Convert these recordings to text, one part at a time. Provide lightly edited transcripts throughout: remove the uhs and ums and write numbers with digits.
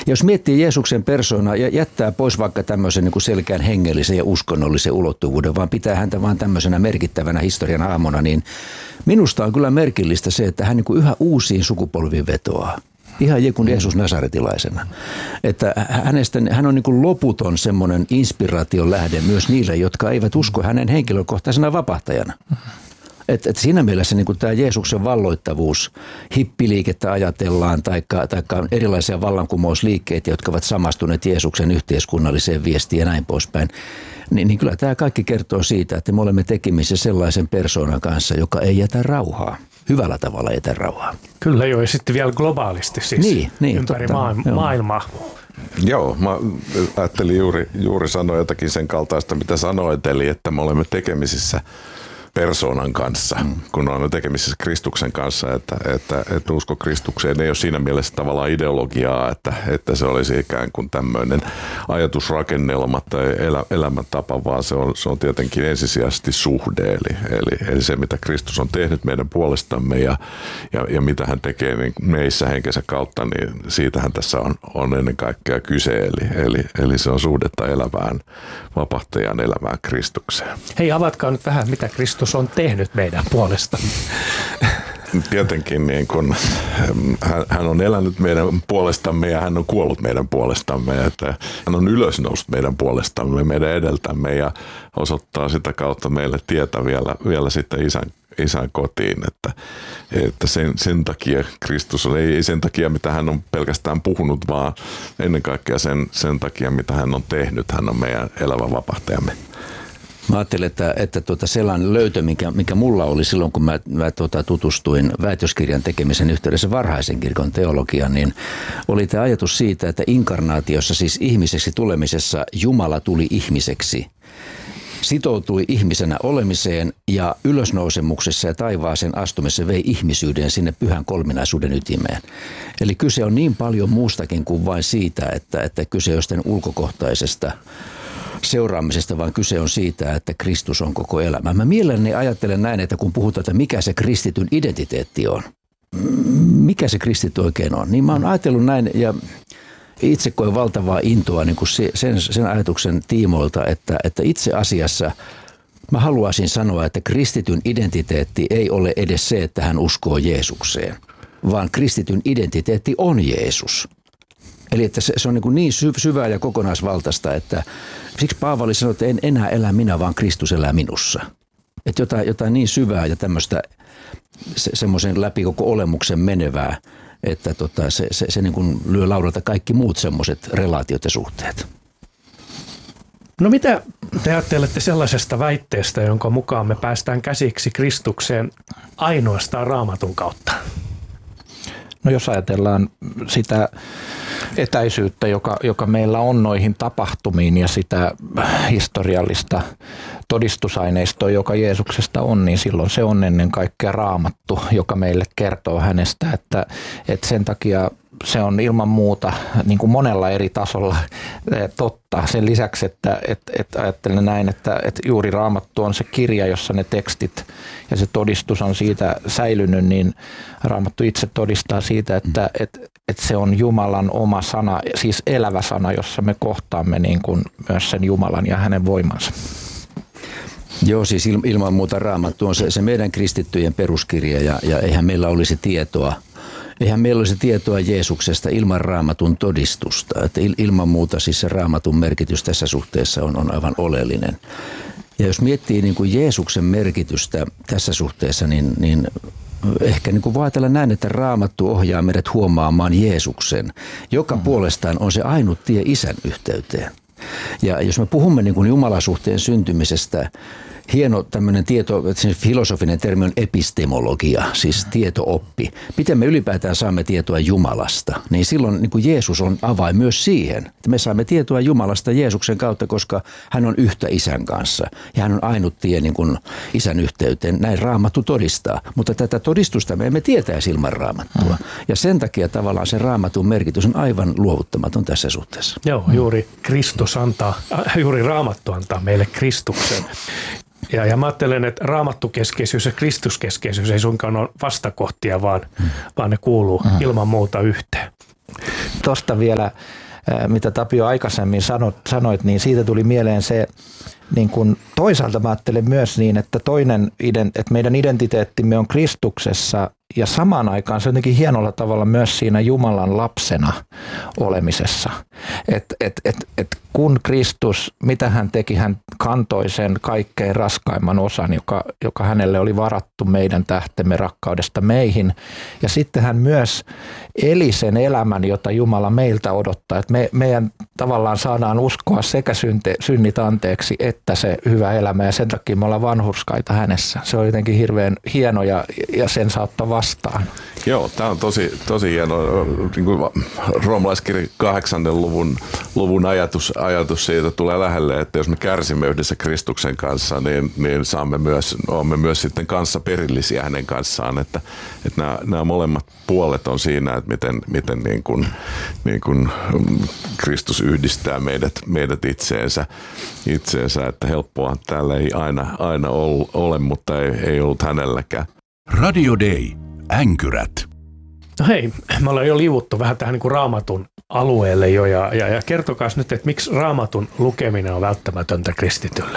jos miettii Jeesuksen persoonaa ja jättää pois vaikka tämmöisen niin kuin selkeän hengellisen ja uskonnollisen ulottuvuuden, vaan pitää häntä vaan tämmöisenä merkittävänä historian aamona, niin minusta on kyllä merkillistä se, että hän niin kuin yhä uusiin sukupolviin vetoaa. Ihan kuin Jeesus nasaretilaisena. Että hän on niin kuin loputon semmoinen inspiraation lähde myös niille, jotka eivät usko hänen henkilökohtaisena vapahtajana. Että siinä mielessä niin kuin tämä Jeesuksen valloittavuus, hippiliikettä ajatellaan, tai erilaisia vallankumousliikkeitä, jotka ovat samastuneet Jeesuksen yhteiskunnalliseen viestiin ja näin poispäin, niin kyllä tämä kaikki kertoo siitä, että me olemme tekemisissä sellaisen persoonan kanssa, joka ei jätä rauhaa. Hyvällä tavalla jätä rauhaa. Kyllä joo, ja sitten vielä globaalisti siis ympäri maailmaa. Joo, mä ajattelin juuri sanoa jotakin sen kaltaista, mitä sanoit, eli että me olemme tekemisissä persoonan kanssa, kun olemme tekemisissä Kristuksen kanssa, että usko Kristukseen ei ole siinä mielessä tavallaan ideologiaa, että se olisi ikään kuin tämmöinen ajatusrakennelma tai elämäntapa, vaan se on tietenkin ensisijaisesti suhde, eli se, mitä Kristus on tehnyt meidän puolestamme ja mitä hän tekee niin meissä henkensä kautta, niin siitähän tässä on ennen kaikkea kyse, eli se on suhdetta elävään, vapahtajan elävään Kristukseen. Hei, avatkaa nyt vähän, mitä Kristus on tehnyt meidän puolesta. Tietenkin niin kun hän on elänyt meidän puolestamme ja hän on kuollut meidän puolestamme. Että hän on ylösnoussut meidän puolestamme, meidän edeltämme ja osoittaa sitä kautta meille tietä vielä sitten isän kotiin. Että sen takia Kristus on, ei sen takia mitä hän on pelkästään puhunut, vaan ennen kaikkea sen takia mitä hän on tehnyt. Hän on meidän elävä vapahtajamme. Mä ajattelin, että sellainen löytö, mikä mulla oli silloin, kun mä tutustuin väitöskirjan tekemisen yhteydessä varhaisen kirkon teologiaan, niin oli tämä ajatus siitä, että inkarnaatiossa, siis ihmiseksi tulemisessa, Jumala tuli ihmiseksi. Sitoutui ihmisenä olemiseen ja ylösnousemuksessa ja taivaaseen astumisessa vei ihmisyyden sinne pyhän kolminaisuuden ytimeen. Eli kyse on niin paljon muustakin kuin vain siitä, että kyse on jostain ulkokohtaisesta seuraamisesta, vaan kyse on siitä, että Kristus on koko elämä. Mä mielelläni ajattelen näin, että kun puhutaan, että mikä se kristityn identiteetti on, mikä se kristitty oikein on, niin mä oon ajatellut näin ja itse koin valtavaa intoa niin kuin sen ajatuksen tiimoilta, että itse asiassa mä haluaisin sanoa, että kristityn identiteetti ei ole edes se, että hän uskoo Jeesukseen, vaan kristityn identiteetti on Jeesus. Eli että se on niin syvää ja kokonaisvaltaista, että siksi Paavali sanoi, että en enää elä minä, vaan Kristus elää minussa. Että jotain niin syvää ja tämmöistä semmoisen läpi koko olemuksen menevää, että se niin kuin lyö laudalta kaikki muut semmoiset relaatiot ja suhteet. No mitä te ajattelette sellaisesta väitteestä, jonka mukaan me päästään käsiksi Kristukseen ainoastaan Raamatun kautta? No jos ajatellaan sitä etäisyyttä, joka meillä on noihin tapahtumiin ja sitä historiallista todistusaineistoa, joka Jeesuksesta on, niin silloin se on ennen kaikkea Raamattu, joka meille kertoo hänestä, että sen takia se on ilman muuta niin kuin monella eri tasolla totta. Sen lisäksi, että ajattelen näin, että juuri Raamattu on se kirja, jossa ne tekstit ja se todistus on siitä säilynyt, niin Raamattu itse todistaa siitä, että se on Jumalan oma sana, siis elävä sana, jossa me kohtaamme niin kuin myös sen Jumalan ja hänen voimansa. Joo, siis ilman muuta Raamattu on se meidän kristittyjen peruskirja ja eihän meillä olisi tietoa. Eihän meillä olisi tietoa Jeesuksesta ilman Raamatun todistusta. Että ilman muuta siis se Raamatun merkitys tässä suhteessa on aivan oleellinen. Ja jos miettii niin kuin Jeesuksen merkitystä tässä suhteessa, niin ehkä niin kuin voi ajatella näin, että Raamattu ohjaa meidät huomaamaan Jeesuksen, joka puolestaan on se ainut tie Isän yhteyteen. Ja jos me puhumme niin kuin Jumalasuhteen syntymisestä, hieno tämmöinen filosofinen termi on epistemologia, siis tietooppi. Miten me ylipäätään saamme tietoa Jumalasta? Niin silloin niin kuin Jeesus on avain myös siihen, että me saamme tietoa Jumalasta Jeesuksen kautta, koska hän on yhtä Isän kanssa. Ja hän on ainut tie niin kuin Isän yhteyteen. Näin Raamattu todistaa. Mutta tätä todistusta me emme tietäisi ilman Raamattua. Ja sen takia tavallaan se Raamatun merkitys on aivan luovuttamaton tässä suhteessa. Joo, juuri Raamattu antaa meille Kristuksen. Ja mä ajattelen, että raamattukeskeisyys ja kristuskeskeisyys ei suinkaan ole vastakohtia, vaan ne kuuluu ilman muuta yhteen. Tuosta vielä, mitä Tapio aikaisemmin sanoit, niin siitä tuli mieleen se, niin kun toisaalta mä ajattelen myös niin, että että meidän identiteettimme on Kristuksessa ja samaan aikaan se on jotenkin hienolla tavalla myös siinä Jumalan lapsena olemisessa. Et kun Kristus, mitä hän teki, hän kantoi sen kaikkein raskaimman osan, joka hänelle oli varattu meidän tähtemme rakkaudesta meihin. Ja sitten hän myös eli sen elämän, jota Jumala meiltä odottaa. Että meidän tavallaan saadaan uskoa sekä synnit anteeksi että se hyvä elämä, ja sen takia me ollaan vanhurskaita hänessä. Se on jotenkin hirveän hieno ja sen saa ottaa vastaan. Joo, tämä on tosi hieno. Niin kuin roomalaiskirja 8. luvun ajatus siitä tulee lähelle, että jos me kärsimme yhdessä Kristuksen kanssa, niin olemme myös sitten kanssa perillisiä hänen kanssaan. Että nämä molemmat puolet on siinä, että miten niin kuin Kristus yhdistää meidät itseensä, että helppoa täällä ei aina ole, mutta ei ollut hänelläkään. Radio Day. Änkyrät. No hei, me ollaan jo liivuttu vähän tähän niin kuin Raamatun alueelle jo ja kertokaa nyt, että miksi Raamatun lukeminen on välttämätöntä kristitylle?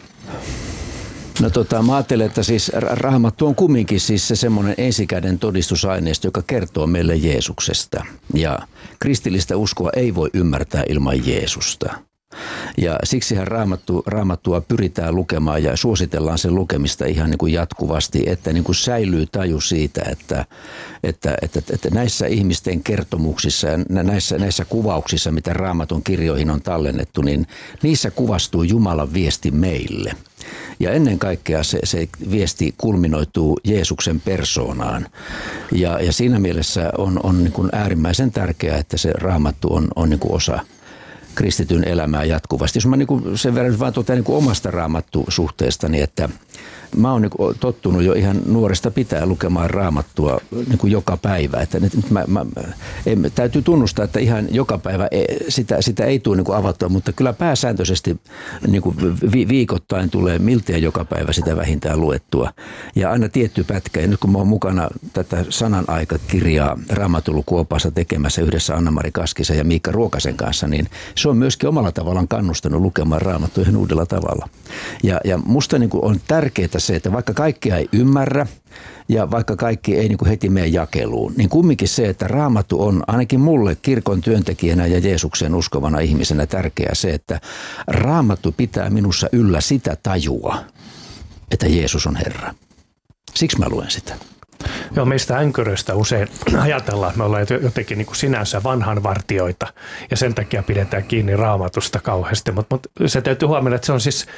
No mä ajattelen, että siis Raamattu on kumminkin siis se semmoinen ensikäden todistusaineisto, joka kertoo meille Jeesuksesta. Ja kristillistä uskoa ei voi ymmärtää ilman Jeesusta. Ja siksihän Raamattua pyritään lukemaan ja suositellaan sen lukemista ihan niin kuin jatkuvasti, että niin kuin säilyy taju siitä, että näissä ihmisten kertomuksissa ja näissä kuvauksissa, mitä Raamatun kirjoihin on tallennettu, niin niissä kuvastuu Jumalan viesti meille. Ja ennen kaikkea se viesti kulminoituu Jeesuksen persoonaan. Ja siinä mielessä on niin kuin äärimmäisen tärkeää, että se Raamattu on niin kuin osa kristityn elämää jatkuvasti. Jos mä niin sen verran vaan niin omasta raamattusuhteestani, että mä oon niin tottunut jo ihan nuoresta pitää lukemaan Raamattua niin joka päivä. Että nyt täytyy tunnustaa, että ihan joka päivä sitä ei tule niin avattua, mutta kyllä pääsääntöisesti niin viikoittain tulee miltei joka päivä sitä vähintään luettua. Ja aina tietty pätkä. Ja nyt kun mä oon mukana tätä Sanan aika-kirjaa Raamatulukuopassa tekemässä yhdessä Anna-Mari Kaskisen ja Miikka Ruokasen kanssa, niin se on myöskin omalla tavallaan kannustanut lukemaan Raamattua ihan uudella tavalla. Ja musta niin on tärkeää se, että vaikka kaikkia ei ymmärrä ja vaikka kaikki ei niin kuin heti mene jakeluun, niin kumminkin se, että Raamattu on ainakin mulle kirkon työntekijänä ja Jeesuksen uskovana ihmisenä tärkeää se, että Raamattu pitää minussa yllä sitä tajua, että Jeesus on Herra. Siksi mä luen sitä. Joo, meistä änköröistä usein ajatellaan, että me ollaan jotenkin niin kuin sinänsä vanhanvartijoita ja sen takia pidetään kiinni Raamatusta kauheasti, mutta se täytyy huomioida, että se on siis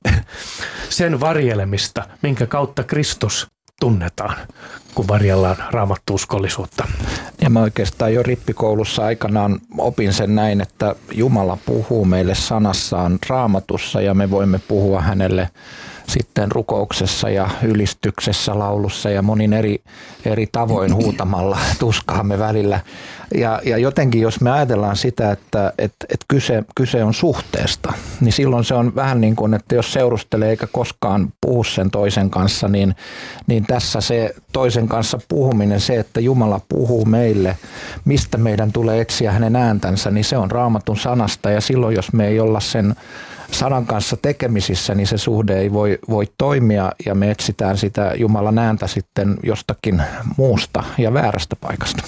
sen varjelemista, minkä kautta Kristus tunnetaan, kun varjellaan raamattuuskollisuutta. Ja mä oikeastaan jo rippikoulussa aikanaan opin sen näin, että Jumala puhuu meille sanassaan Raamatussa ja me voimme puhua hänelle sitten rukouksessa ja ylistyksessä, laulussa ja monin eri tavoin huutamalla tuskaamme välillä. Ja jotenkin jos me ajatellaan sitä, että kyse on suhteesta, niin silloin se on vähän niin kuin, että jos seurustelee eikä koskaan puhu sen toisen kanssa, niin tässä se toisen kanssa puhuminen, se, että Jumala puhuu meille, mistä meidän tulee etsiä hänen ääntänsä, niin se on Raamatun sanasta ja silloin jos me ei olla sen sanan kanssa tekemisissä, niin se suhde ei voi toimia ja me etsitään sitä Jumalan ääntä sitten jostakin muusta ja väärästä paikasta.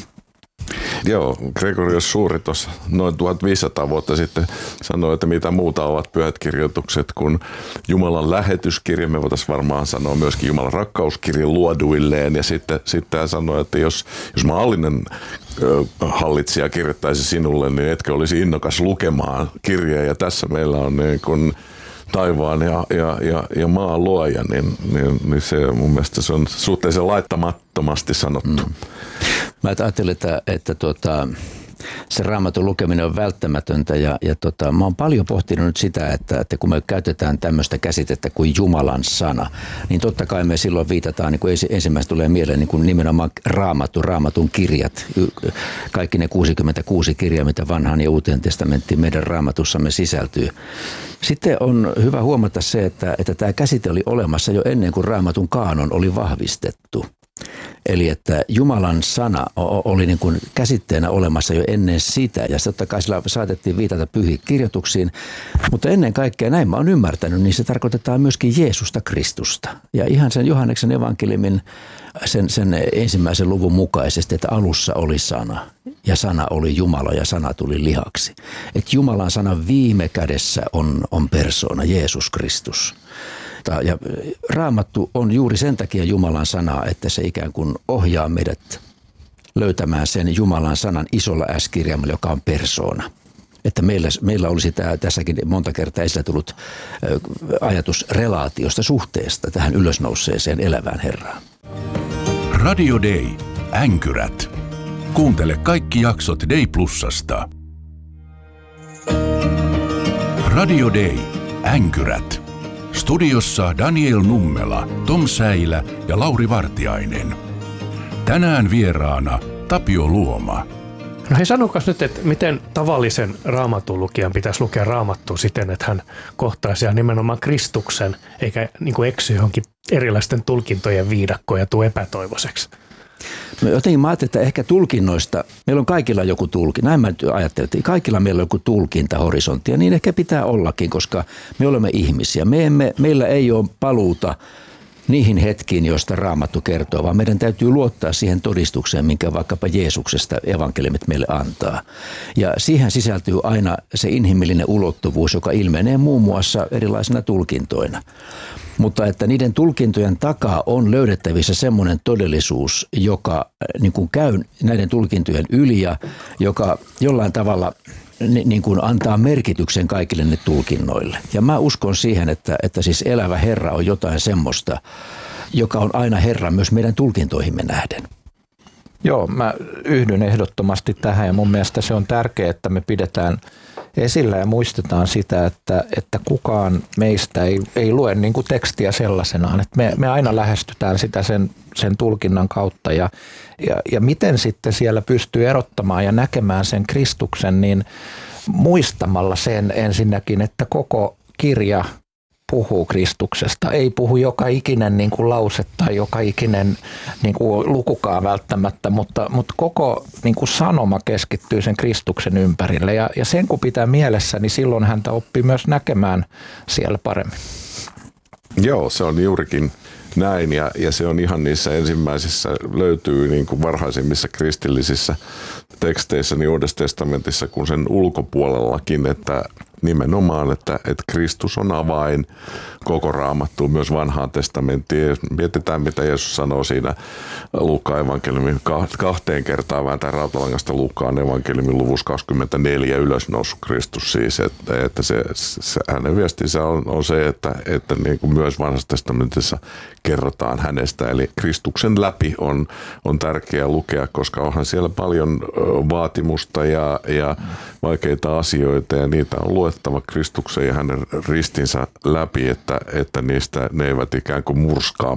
Joo, Gregorius Suuri tuossa noin 1500 vuotta sitten sanoi, että mitä muuta ovat pyhät kirjoitukset kuin Jumalan lähetyskirja. Me voitaisiin varmaan sanoa myöskin Jumalan rakkauskirja luoduilleen. Ja sitten hän sanoi, että jos maallinen hallitsija kirjoittaisi sinulle, niin etkö olisi innokas lukemaan kirjaa. Ja tässä meillä on niin kuin taivaan ja maan luoja, niin se mun mielestä se on suhteellisen laittamattomasti sanottu. Mä ajattelen, että se Raamatun lukeminen on välttämätöntä ja mä oon paljon pohtinut nyt sitä, että kun me käytetään tämmöistä käsitettä kuin Jumalan sana, niin totta kai me silloin viitataan, niin kuin ensimmäistä tulee mieleen niin kuin nimenomaan Raamatun kirjat, kaikki ne 66 kirjaa, mitä vanhaan ja uuteen testamenttiin meidän Raamatussamme sisältyy. Sitten on hyvä huomata se, että tämä käsite oli olemassa jo ennen kuin Raamatun kaanon oli vahvistettu. Eli että Jumalan sana oli niin kuin käsitteenä olemassa jo ennen sitä, ja totta kai sillä saatettiin viitata pyhiin kirjoituksiin, mutta ennen kaikkea näin mä oon ymmärtänyt, niin se tarkoitetaan myöskin Jeesusta Kristusta. Ja ihan sen Johanneksen evankeliumin sen ensimmäisen luvun mukaisesti, että alussa oli sana, ja sana oli Jumala, ja sana tuli lihaksi. Että Jumalan sana viime kädessä on persoona, Jeesus Kristus. Ja Raamattu on juuri sen takia Jumalan sanaa, että se ikään kuin ohjaa meidät löytämään sen Jumalan sanan isolla S-kirjaimella, joka on persoona. Että meillä olisi tässäkin monta kertaa esillä tullut ajatus relaatiosta, suhteesta tähän ylösnouseeseen elävään Herraan. Radio Day. Änkyrät. Kuuntele kaikki jaksot Day Plusasta. Radio Day. Änkyrät. Studiossa Daniel Nummela, Tom Säilä ja Lauri Vartiainen. Tänään vieraana Tapio Luoma. No hei, sanokas nyt, että miten tavallisen raamatun lukijan pitäisi lukea raamattua siten, että hän kohtaisi nimenomaan Kristuksen, eikä niin kuin eksy johonkin erilaisten tulkintojen viidakkoon ja tule epätoivoiseksi. No jotenkin mä ajattelin, että ehkä tulkinnoista, meillä on kaikilla joku tulkinta, näin mä ajattelin, että kaikilla meillä on joku tulkintahorisontti, ja niin ehkä pitää ollakin, koska me olemme ihmisiä. Meillä ei ole paluuta niihin hetkiin, joista Raamattu kertoo, vaan meidän täytyy luottaa siihen todistukseen, minkä vaikkapa Jeesuksesta evankeliumit meille antaa. Ja siihen sisältyy aina se inhimillinen ulottuvuus, joka ilmenee muun muassa erilaisina tulkintoina. Mutta että niiden tulkintojen takaa on löydettävissä semmoinen todellisuus, joka niin kuin käy näiden tulkintojen yli ja joka jollain tavalla niin kuin antaa merkityksen kaikille ne tulkinnoille. Ja mä uskon siihen, että siis elävä Herra on jotain semmoista, joka on aina Herra myös meidän tulkintoihimme nähden. Joo, mä yhdyn ehdottomasti tähän ja mun mielestä se on tärkeää, että me pidetään esillä ja muistetaan sitä, että kukaan meistä ei lue niin kuin tekstiä sellaisenaan. Että me aina lähestytään sitä sen tulkinnan kautta ja miten sitten siellä pystyy erottamaan ja näkemään sen Kristuksen, niin muistamalla sen ensinnäkin, että koko kirja puhuu Kristuksesta. Ei puhu joka ikinen niin kuin lause tai joka ikinen niin kuin lukukaan välttämättä, mutta koko niin kuin sanoma keskittyy sen Kristuksen ympärille. Ja sen kun pitää mielessä, niin silloin häntä oppii myös näkemään siellä paremmin. Joo, se on juurikin näin ja se on ihan niissä ensimmäisissä, löytyy niin kuin varhaisimmissa kristillisissä teksteissä niin Uudessa testamentissa kuin sen ulkopuolellakin, että nimenomaan, että Kristus on avain koko Raamattuun, myös vanhaan testamenttiin. Jos mietitään, mitä Jeesus sanoo siinä Luukkaan evankeliumin 2 kertaa vääntää rautalangasta Luukkaan evankeliumin luvussa 24 ylösnoussut Kristus siis, että se hänen viestinsä on se, että niin kuin myös vanhassa testamentissa kerrotaan hänestä. Eli Kristuksen läpi on tärkeää lukea, koska onhan siellä paljon vaatimusta ja vaikeita asioita ja niitä on luettava Kristuksen ja hänen ristinsä läpi, että niistä ne eivät ikään kuin murskaa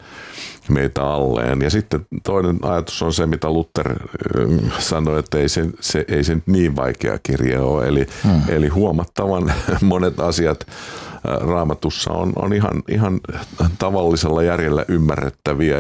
meitä alleen. Ja sitten toinen ajatus on se, mitä Luther sanoi, että ei se niin vaikea kirja ole. Eli huomattavan monet asiat Raamatussa on ihan tavallisella järjellä ymmärrettäviä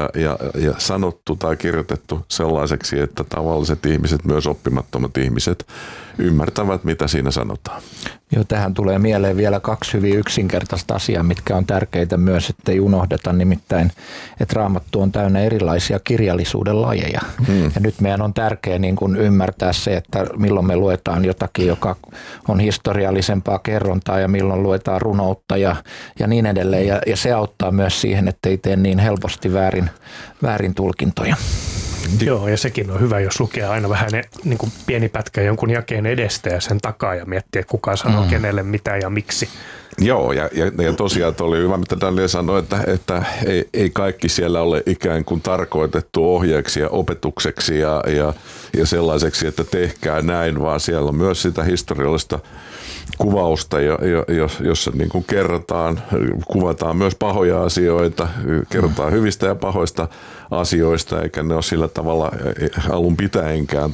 ja sanottu tai kirjoitettu sellaiseksi, että tavalliset ihmiset, myös oppimattomat ihmiset, ymmärtävät, mitä siinä sanotaan. Joo, tähän tulee mieleen vielä 2 hyvin yksinkertaista asiaa, mitkä on tärkeitä myös, ettei unohdeta, nimittäin, että Raamattu on täynnä erilaisia kirjallisuuden lajeja. Ja nyt meidän on tärkeää niin kuin ymmärtää se, että milloin me luetaan jotakin, joka on historiallisempaa kerrontaa ja milloin luetaan runoutta ja niin edelleen. Ja se auttaa myös siihen, ettei tee niin helposti väärin tulkintoja. Joo, ja sekin on hyvä, jos lukee aina vähän niin kuin pieni pätkä jonkun jakeen edestä ja sen takaa ja miettiä, että kuka sanoo kenelle mitä ja miksi. Joo, ja tosiaan oli hyvä, mitä Daniel sanoi, että ei kaikki siellä ole ikään kuin tarkoitettu ohjeeksi ja opetukseksi ja sellaiseksi, että tehkää näin, vaan siellä on myös sitä historiallista kuvausta, jossa niin kuin kuvataan myös pahoja asioita, kerrotaan hyvistä ja pahoista asioista, eikä ne ole sillä tavalla alun pitäenkään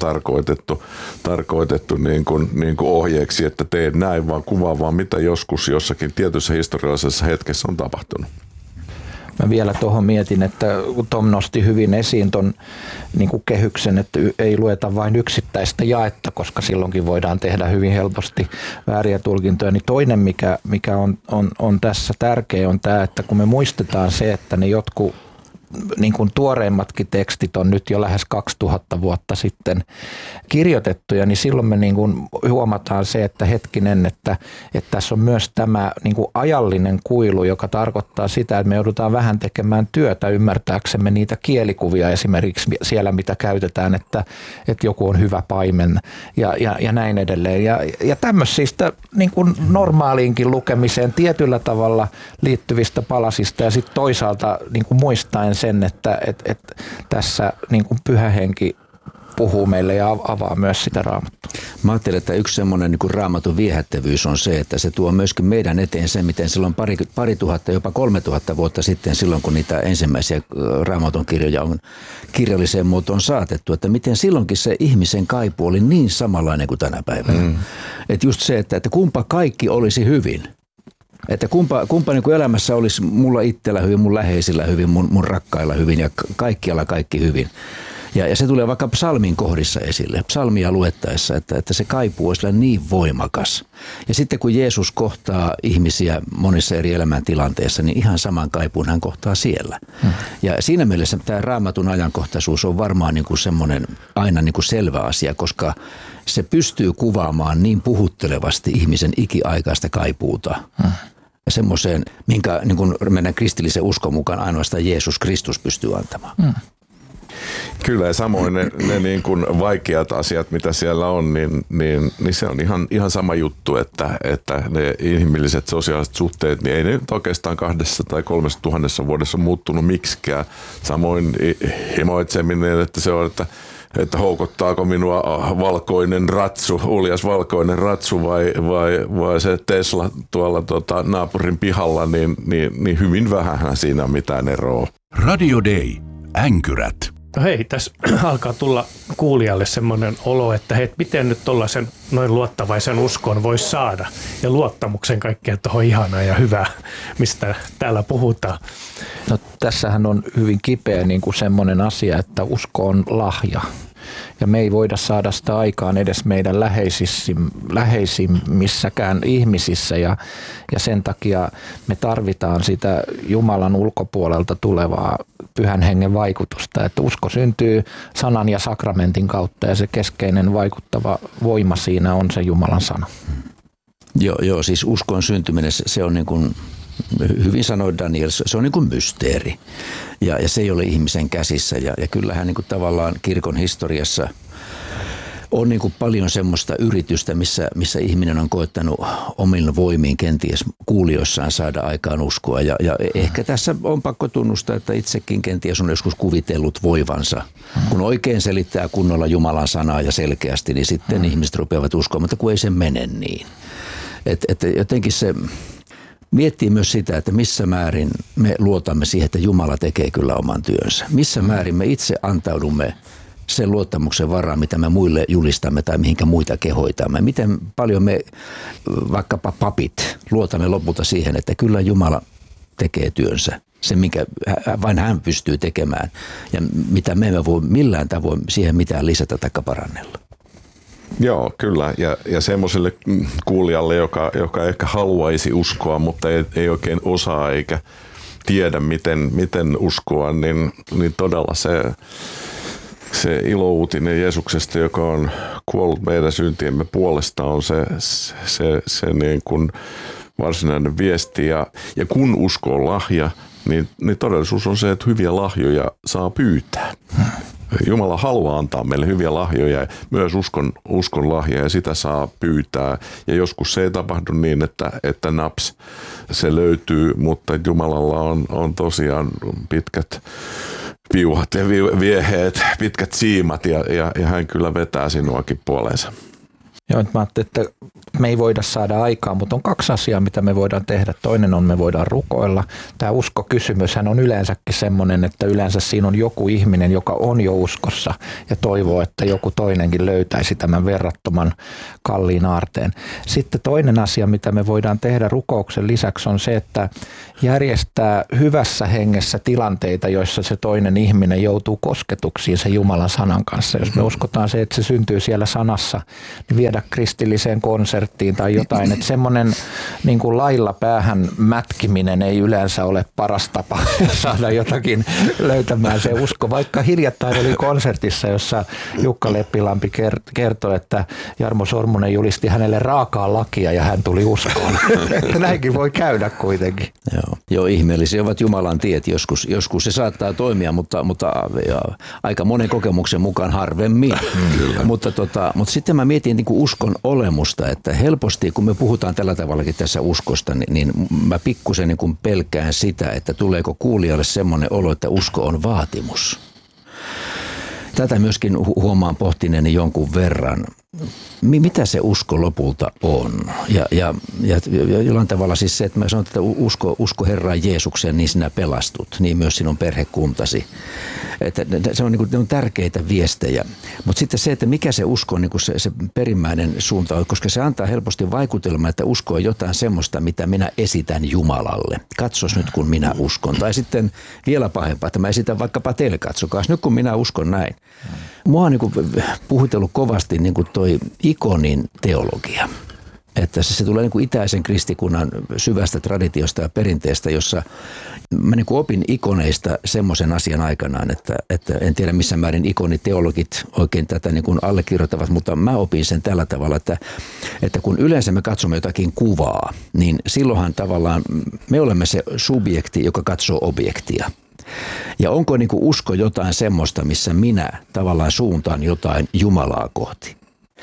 tarkoitettu niin kuin ohjeeksi, että tee näin, vaan kuvaa vaan mitä joskus jossakin tietyssä historiallisessa hetkessä on tapahtunut. Mä vielä tuohon mietin, että Tom nosti hyvin esiin ton niin kuin kehyksen, että ei lueta vain yksittäistä jaetta, koska silloinkin voidaan tehdä hyvin helposti vääriä tulkintoja. Niin toinen, mikä on tässä tärkeä, on tämä, että kun me muistetaan se, että ne jotkut niin kuin tuoreimmatkin tekstit on nyt jo lähes 2000 vuotta sitten kirjoitettuja, niin silloin me niin kuin huomataan se, että hetkinen, että tässä on myös tämä niin kuin ajallinen kuilu, joka tarkoittaa sitä, että me joudutaan vähän tekemään työtä ymmärtääksemme niitä kielikuvia esimerkiksi siellä, mitä käytetään, että joku on hyvä paimen ja näin edelleen. Ja tämmöisistä niin kuin normaaliinkin lukemiseen tietyllä tavalla liittyvistä palasista ja sitten toisaalta niin kuin muistaen sen, että tässä niin kuin Pyhä Henki puhuu meille ja avaa myös sitä Raamattua. Mä ajattelen, että yksi semmoinen niin kuin Raamatun viehättävyys on se, että se tuo myöskin meidän eteen sen, miten silloin pari tuhatta, jopa 3000 vuotta sitten, silloin kun niitä ensimmäisiä Raamatun kirjoja on kirjalliseen muotoon saatettu, että miten silloinkin se ihmisen kaipuu oli niin samanlainen kuin tänä päivänä. Että just se, että kumpa kaikki olisi hyvin. Että kumpa niin kuin elämässä olisi mulla itsellä hyvin, mun läheisillä hyvin, mun rakkailla hyvin ja kaikkialla kaikki hyvin. Ja se tulee vaikka psalmin kohdissa esille, psalmia luettaessa, että se kaipuu olisi niin voimakas. Ja sitten kun Jeesus kohtaa ihmisiä monissa eri elämäntilanteissa, niin ihan saman kaipuun hän kohtaa siellä. Ja siinä mielessä tämä Raamatun ajankohtaisuus on varmaan niin kuin semmoinen aina niin kuin selvä asia, koska se pystyy kuvaamaan niin puhuttelevasti ihmisen ikiaikaista kaipuuta. Semmoiseen, minkä niin kuin meidän kristillisen uskon mukaan ainoastaan Jeesus Kristus pystyy antamaan. Kyllä, ja samoin ne niin kuin vaikeat asiat, mitä siellä on, niin se on ihan sama juttu, että ne inhimilliset sosiaaliset suhteet, niin ei ne nyt oikeastaan 2 tai 3 tuhannessa vuodessa muuttunut miksikään. Samoin himoitseminen, että se on, että houkuttaako minua valkoinen ratsu, uljas valkoinen ratsu vai se Tesla tuolla naapurin pihalla, niin hyvin vähän siinä on mitään eroa. Radio Day. Änkyrät. No hei, tässä alkaa tulla kuulijalle semmoinen olo, että hei, miten nyt tollaisen noin luottavaisen uskon voisi saada ja luottamuksen kaikkea tuohon ihanaa ja hyvää, mistä täällä puhutaan. No, tässähän on hyvin kipeä niin kuin semmoinen asia, että usko on lahja. Ja me ei voida saada sitä aikaan edes meidän läheisimmissäkään ihmisissä ja sen takia me tarvitaan sitä Jumalan ulkopuolelta tulevaa Pyhän Hengen vaikutusta. Että usko syntyy sanan ja sakramentin kautta ja se keskeinen vaikuttava voima siinä on se Jumalan sana. Joo, siis uskon syntyminen, se on niin kuin hyvin sanoi Daniel, se on niin kuin mysteeri ja se ei ole ihmisen käsissä ja kyllähän niin kuin tavallaan kirkon historiassa on niin kuin paljon semmoista yritystä, missä ihminen on koettanut omilla voimiin kenties kuulijoissaan saada aikaan uskoa ja ehkä tässä on pakko tunnustaa, että itsekin kenties on joskus kuvitellut voivansa. Kun oikein selittää kunnolla Jumalan sanaa ja selkeästi, niin sitten ihmiset rupeavat uskomaan, mutta kun ei se mene niin. Että jotenkin se miettii myös sitä, että missä määrin me luotamme siihen, että Jumala tekee kyllä oman työnsä. Missä määrin me itse antaudumme sen luottamuksen varaan, mitä me muille julistamme tai mihinkä muita kehoitamme. Miten paljon me, vaikkapa papit, luotamme lopulta siihen, että kyllä Jumala tekee työnsä. Se, minkä vain hän pystyy tekemään ja mitä me emme voi millään tavoin siihen mitään lisätä tai parannella. Joo, kyllä. Ja semmoiselle kuulijalle, joka ehkä haluaisi uskoa, mutta ei oikein osaa eikä tiedä, miten uskoa, niin todella se ilouutinen Jeesuksesta, joka on kuollut meidän syntiemme puolesta, on se niin kuin varsinainen viesti. Ja kun usko on lahja, niin todellisuus on se, että hyviä lahjoja saa pyytää. Jumala haluaa antaa meille hyviä lahjoja, myös uskon lahja, ja sitä saa pyytää. Ja joskus se ei tapahdu niin, että naps, se löytyy, mutta Jumalalla on tosiaan pitkät piuhat ja vieheet, pitkät siimat, ja hän kyllä vetää sinuakin puoleensa. Joo, mä ajattelin, että me ei voida saada aikaa, mutta on 2 asiaa, mitä me voidaan tehdä. Toinen on, me voidaan rukoilla. Tämä uskokysymyshän on yleensäkin semmoinen, että yleensä siinä on joku ihminen, joka on jo uskossa ja toivoo, että joku toinenkin löytäisi tämän verrattoman kalliin aarteen. Sitten toinen asia, mitä me voidaan tehdä rukouksen lisäksi on se, että järjestää hyvässä hengessä tilanteita, joissa se toinen ihminen joutuu kosketuksiin sen Jumalan sanan kanssa. Jos me uskotaan se, että se syntyy siellä sanassa, niin viedä kristilliseen konserttiin tai jotain. Että semmoinen niin kuin lailla päähän mätkiminen ei yleensä ole paras tapa saada jotakin löytämään se usko. Vaikka hiljattain oli konsertissa, jossa Jukka Leppilampi kertoi, että Jarmo Sormunen julisti hänelle raakaa lakia ja hän tuli uskoon. Että näinkin voi käydä kuitenkin. Joo, ihmeellisiä ovat Jumalan tiet. Joskus se saattaa toimia, mutta aika monen kokemuksen mukaan harvemmin. Mutta sitten mä mietin niin kuin uskon olemusta, että helposti kun me puhutaan tällä tavallakin tässä uskosta, niin mä pikkusen niin kuin pelkään sitä, että tuleeko kuulijalle semmoinen olo, että usko on vaatimus. Tätä myöskin huomaan pohtineeni jonkun verran. Mitä se usko lopulta on? Ja jollain tavalla siis se, että mä sanon, että usko Herraan Jeesukseen, niin sinä pelastut, niin myös sinun perhekuntasi. Että se on, niin kuin, tärkeitä viestejä. Mutta sitten se, että mikä se usko on niin kuin se perimmäinen suunta on, koska se antaa helposti vaikutelman, että usko on jotain semmoista, mitä minä esitän Jumalalle. Katsos nyt, kun minä uskon. Tai sitten vielä pahempaa, että mä esitän vaikkapa teille, katsokaas nyt, kun minä uskon näin. Mua on niin kuin puhutellut kovasti niin kuin toi ikonin teologia. Että se tulee niin kuin itäisen kristikunnan syvästä traditiosta ja perinteestä, jossa mä niin kuin opin ikoneista semmoisen asian aikanaan, että en tiedä missä määrin ikoniteologit oikein tätä niin kuin allekirjoittavat, mutta mä opin sen tällä tavalla, että kun yleensä me katsomme jotakin kuvaa, niin silloinhan tavallaan me olemme se subjekti, joka katsoo objektia. Ja onko niin kuin usko jotain semmoista, missä minä tavallaan suuntaan jotain Jumalaa kohti?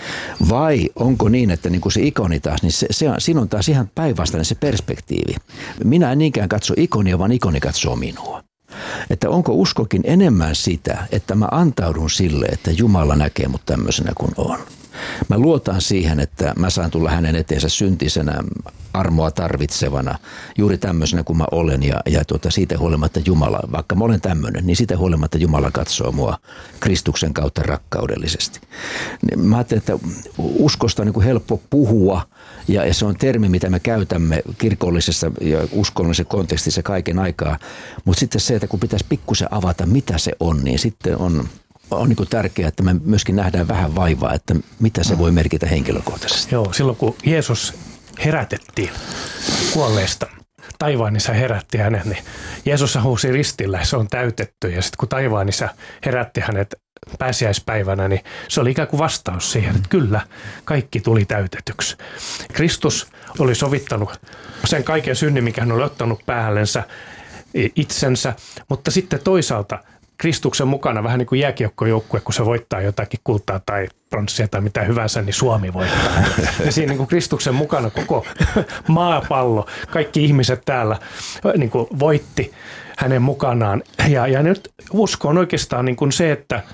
Vai onko niin, että niin kuin se ikoni taas, niin siinä on taas ihan päinvastainen se perspektiivi. Minä en niinkään katso ikonia, vaan ikoni katsoo minua. Että onko uskokin enemmän sitä, että mä antaudun sille, että Jumala näkee mut tämmöisenä kuin on. Mä luotan siihen, että mä saan tulla hänen eteensä syntisenä, armoa tarvitsevana, juuri tämmöisenä kuin mä olen. Ja siitä huolimatta Jumala, vaikka mä olen tämmöinen, niin siitä huolimatta Jumala katsoo mua Kristuksen kautta rakkaudellisesti. Mä ajattelin, että uskosta on niin kuin helppo puhua, ja se on termi, mitä me käytämme kirkollisessa ja uskonnollisessa kontekstissa kaiken aikaa. Mutta sitten se, että kun pitäisi pikkusen avata, mitä se on, niin sitten on niin kuin tärkeää, että me myöskin nähdään vähän vaivaa, että mitä se voi merkitä henkilökohtaisesti. Joo, silloin kun Jeesus herätettiin kuolleesta, taivaan isä herätti hänet, niin Jeesus huusi ristillä, se on täytetty. Ja sitten kun taivaan isä herätti hänet pääsiäispäivänä, niin se oli ikään kuin vastaus siihen, että kyllä, kaikki tuli täytetyksi. Kristus oli sovittanut sen kaiken synnin, mikä hän oli ottanut päällensä itsensä, mutta sitten toisaalta Kristuksen mukana vähän niin kuin jääkiekkojoukkue, kun se voittaa jotakin kultaa tai pronssia tai mitä hyvänsä, niin Suomi voittaa. Ja siinä niin kuin Kristuksen mukana koko maapallo, kaikki ihmiset täällä niin kuin voitti hänen mukanaan. Ja nyt usko on oikeastaan niin kuin se, että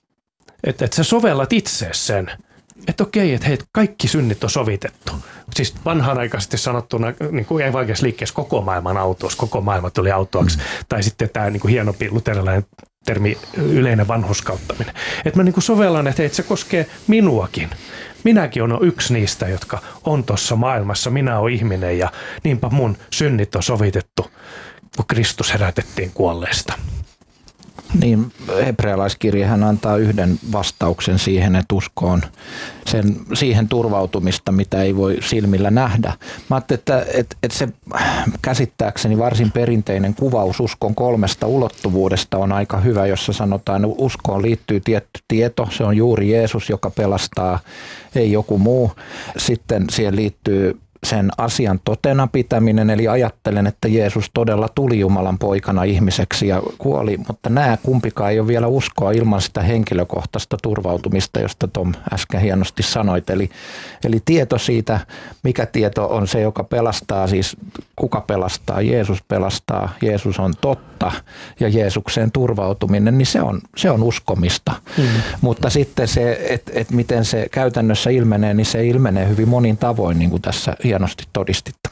sä sovellat itse sen. Että okei, että hei, kaikki synnit on sovitettu. Siis vanhanaikaisesti sanottuna, niin kuin ei vaikeassa liikkeessä koko maailman autous, koko maailma tuli autoaksi. Tai sitten tämä niin kuin hienompi luterilainen termi yleinen vanhurskauttaminen. Että mä niin kuin sovellan, että hei, se koskee minuakin. Minäkin olen yksi niistä, jotka on tuossa maailmassa. Minä olen ihminen ja niinpä mun synnit on sovitettu, kun Kristus herätettiin kuolleesta. Niin, hebrealaiskirjahan antaa yhden vastauksen siihen, että usko on siihen turvautumista, mitä ei voi silmillä nähdä. Mä ajattelin, että se käsittääkseni varsin perinteinen kuvaus uskon 3 ulottuvuudesta on aika hyvä, jossa sanotaan, että uskoon liittyy tietty tieto, se on juuri Jeesus, joka pelastaa, ei joku muu. Sitten siihen liittyy sen asian totena pitäminen, eli ajattelen, että Jeesus todella tuli Jumalan poikana ihmiseksi ja kuoli, mutta nämä kumpikaan ei ole vielä uskoa ilman sitä henkilökohtaista turvautumista, josta Tom äsken hienosti sanoit. Eli tieto siitä, mikä tieto on se, joka pelastaa, siis kuka pelastaa, Jeesus on totta ja Jeesukseen turvautuminen, niin se on uskomista. Mutta sitten se, että miten se käytännössä ilmenee, niin se ilmenee hyvin monin tavoin, niin kuin tässä hienosti todistitte.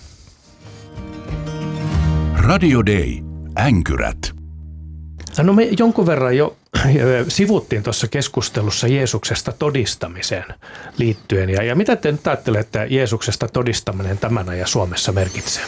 Radio Day. Änkyrät. No me jonkun verran jo sivuttiin tuossa keskustelussa Jeesuksesta todistamiseen liittyen. Ja mitä te nyt ajattelette, että Jeesuksesta todistaminen tämän ajan Suomessa merkitsee?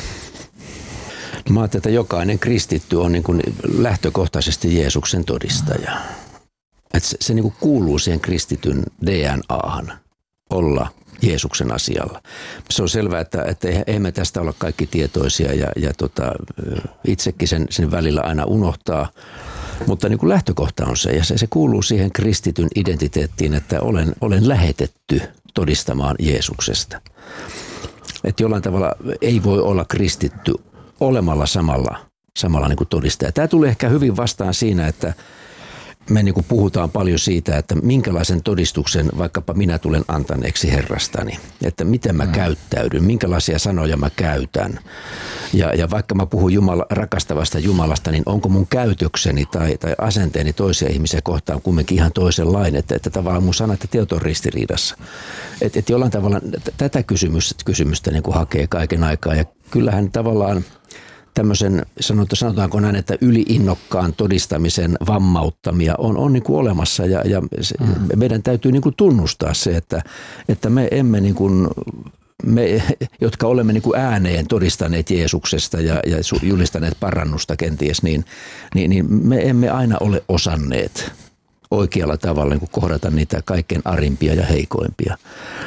Mä ajattelen, että jokainen kristitty on niin kuin lähtökohtaisesti Jeesuksen todistaja. Että se niin kuin kuuluu siihen kristityn DNAhan olla Jeesuksen asialla. Se on selvää, että ei me tästä olla kaikki tietoisia ja itsekin sen välillä aina unohtaa. Mutta niin kuin lähtökohta on se, ja se kuuluu siihen kristityn identiteettiin, että olen lähetetty todistamaan Jeesuksesta. Että jollain tavalla ei voi olla kristitty olemalla samalla niin kuin todistaja. Tämä tulee ehkä hyvin vastaan siinä, että me niin kuin puhutaan paljon siitä, että minkälaisen todistuksen vaikkapa minä tulen antaneeksi Herrastani, että miten mä käyttäydyn, minkälaisia sanoja mä käytän. Ja vaikka mä puhun rakastavasta Jumalasta, niin onko mun käytökseni tai asenteeni toisia ihmisiä kohtaan kumminkin ihan toisenlainen, että tavallaan mun sanat ja teot on ristiriidassa. Että jollain tavalla tätä kysymystä niin kuin hakee kaiken aikaa ja kyllähän tavallaan tämmöisen, sanotaanko näin, että yliinnokkaan todistamisen vammauttamia on niin kuin olemassa ja meidän täytyy niin kuin tunnustaa se, että me emme niin kuin, me, jotka olemme niin kuin ääneen todistaneet Jeesuksesta ja julistaneet parannusta kenties, niin me emme aina ole osanneet oikealla tavalla niin kuin kohdata niitä kaikkein arimpia ja heikoimpia.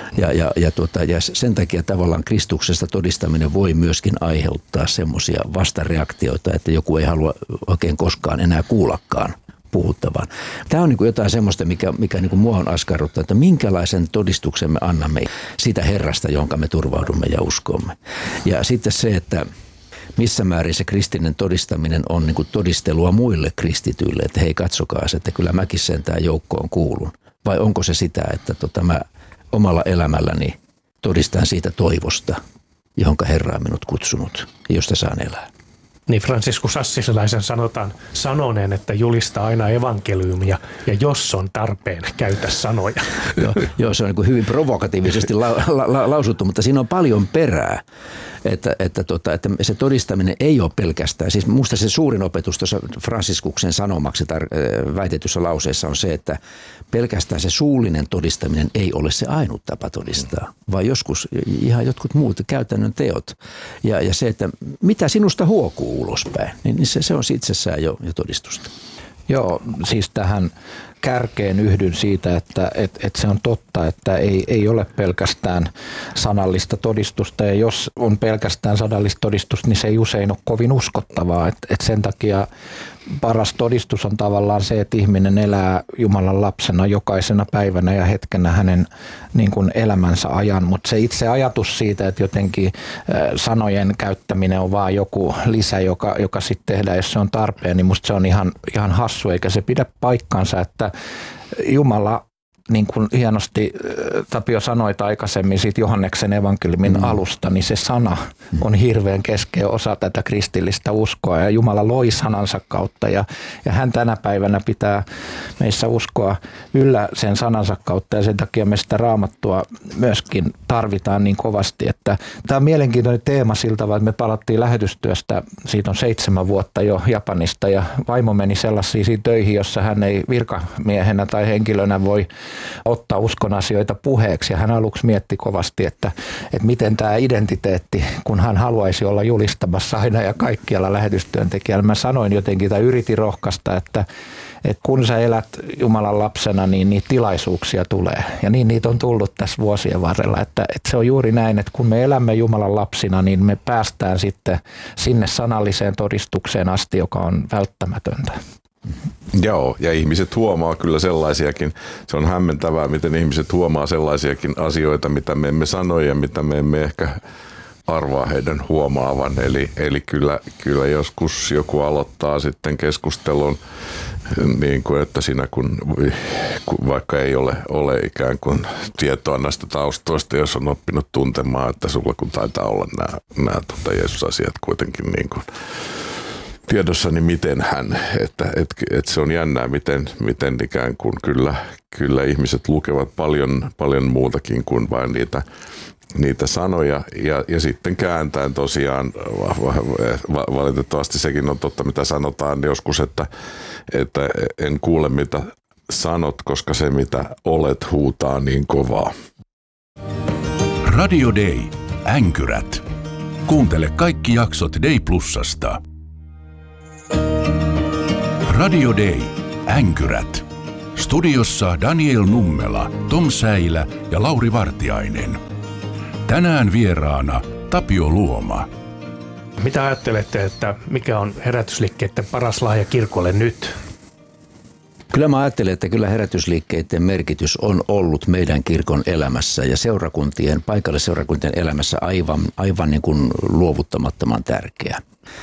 Ja sen takia tavallaan Kristuksesta todistaminen voi myöskin aiheuttaa semmoisia vastareaktioita, että joku ei halua oikein koskaan enää kuullakaan puhuttavan. Tämä on niin kuin jotain semmoista, mikä niin kuin mua on askarruttanut, että minkälaisen todistuksen me annamme siitä Herrasta, jonka me turvaudumme ja uskomme. Ja sitten se, että missä määrin se kristillinen todistaminen on niin kuin todistelua muille kristityille, että hei katsokaa, että kyllä mäkin sentään joukkoon kuulun. Vai onko se sitä, että mä omalla elämälläni todistan siitä toivosta, johonka Herra on minut kutsunut ja josta saan elää. Niin Franciscus Assisilaisen sanotaan sanoneen, että julista aina evankeliumia ja jos on tarpeen, käytä sanoja. Joo, se on niin kuin hyvin provokatiivisesti lausuttu, mutta siinä on paljon perää. Että se todistaminen ei ole pelkästään, siis minusta se suurin opetus tuossa Fransiskuksen sanomaksi väitetyssä lauseessa on se, että pelkästään se suullinen todistaminen ei ole se ainut tapa todistaa, vaan joskus ihan jotkut muut käytännön teot. Ja se, että mitä sinusta huokuu ulospäin, niin se on itsessään jo todistusta. Joo, siis tähän kärkeen yhdyn siitä, että se on totta, että ei ole pelkästään sanallista todistusta ja jos on pelkästään sanallista todistusta, niin se ei usein ole kovin uskottavaa. Et sen takia paras todistus on tavallaan se, että ihminen elää Jumalan lapsena jokaisena päivänä ja hetkenä hänen niin kuin elämänsä ajan, mutta se itse ajatus siitä, että jotenkin sanojen käyttäminen on vaan joku lisä, joka sitten tehdään, jos se on tarpeen, niin musta se on ihan hassu, eikä se pidä paikkaansa, että Jumala, niin kuin hienosti Tapio sanoit aikaisemmin siitä Johanneksen evankeliumin alusta, niin se sana on hirveän keskeinen osa tätä kristillistä uskoa ja Jumala loi sanansa kautta ja hän tänä päivänä pitää meissä uskoa yllä sen sanansa kautta ja sen takia me sitä Raamattua myöskin tarvitaan niin kovasti, että tämä on mielenkiintoinen teema siltä, että me palattiin lähetystyöstä, siitä on 7 vuotta jo Japanista ja vaimo meni sellaisiin töihin, jossa hän ei virkamiehenä tai henkilönä voi ottaa uskon asioita puheeksi ja hän aluksi mietti kovasti, että miten tämä identiteetti, kun hän haluaisi olla julistamassa aina ja kaikkialla lähetystyöntekijällä. Mä sanoin jotenkin tai yritin rohkaista, että kun sä elät Jumalan lapsena, niin niitä tilaisuuksia tulee. Ja niin niitä on tullut tässä vuosien varrella, että se on juuri näin, että kun me elämme Jumalan lapsina, niin me päästään sitten sinne sanalliseen todistukseen asti, joka on välttämätöntä. Joo, ja ihmiset huomaa kyllä sellaisiakin, se on hämmentävää, miten ihmiset huomaa sellaisiakin asioita, mitä me emme sano ja mitä me emme ehkä arvaa heidän huomaavan. Eli kyllä joskus joku aloittaa sitten keskustelun niin kuin, että siinä kun vaikka ei ole ikään kuin tietoa näistä taustoista, jos on oppinut tuntemaan, että sulla kun taitaa olla nämä Jeesus-asiat kuitenkin niin kuin tiedossa, niin miten hän, että se on jännää, miten ikään kuin kyllä ihmiset lukevat paljon muutakin kuin vain niitä sanoja ja sitten kääntäen tosiaan valitettavasti sekin on totta, mitä sanotaan joskus, että en kuule mitä sanot, koska se mitä olet huutaa niin kovaa. Radio Day. Änkyrät. Kuuntele kaikki jaksot Day Plusasta. Radio Day. Änkyrät. Studiossa Daniel Nummela, Tom Säilä ja Lauri Vartiainen. Tänään vieraana Tapio Luoma. Mitä ajattelette, että mikä on herätysliikkeiden paras lahja kirkolle nyt? Kyllä mä ajattelen, että kyllä herätysliikkeiden merkitys on ollut meidän kirkon elämässä ja paikallisseurakuntien elämässä aivan niin kuin luovuttamattoman tärkeä.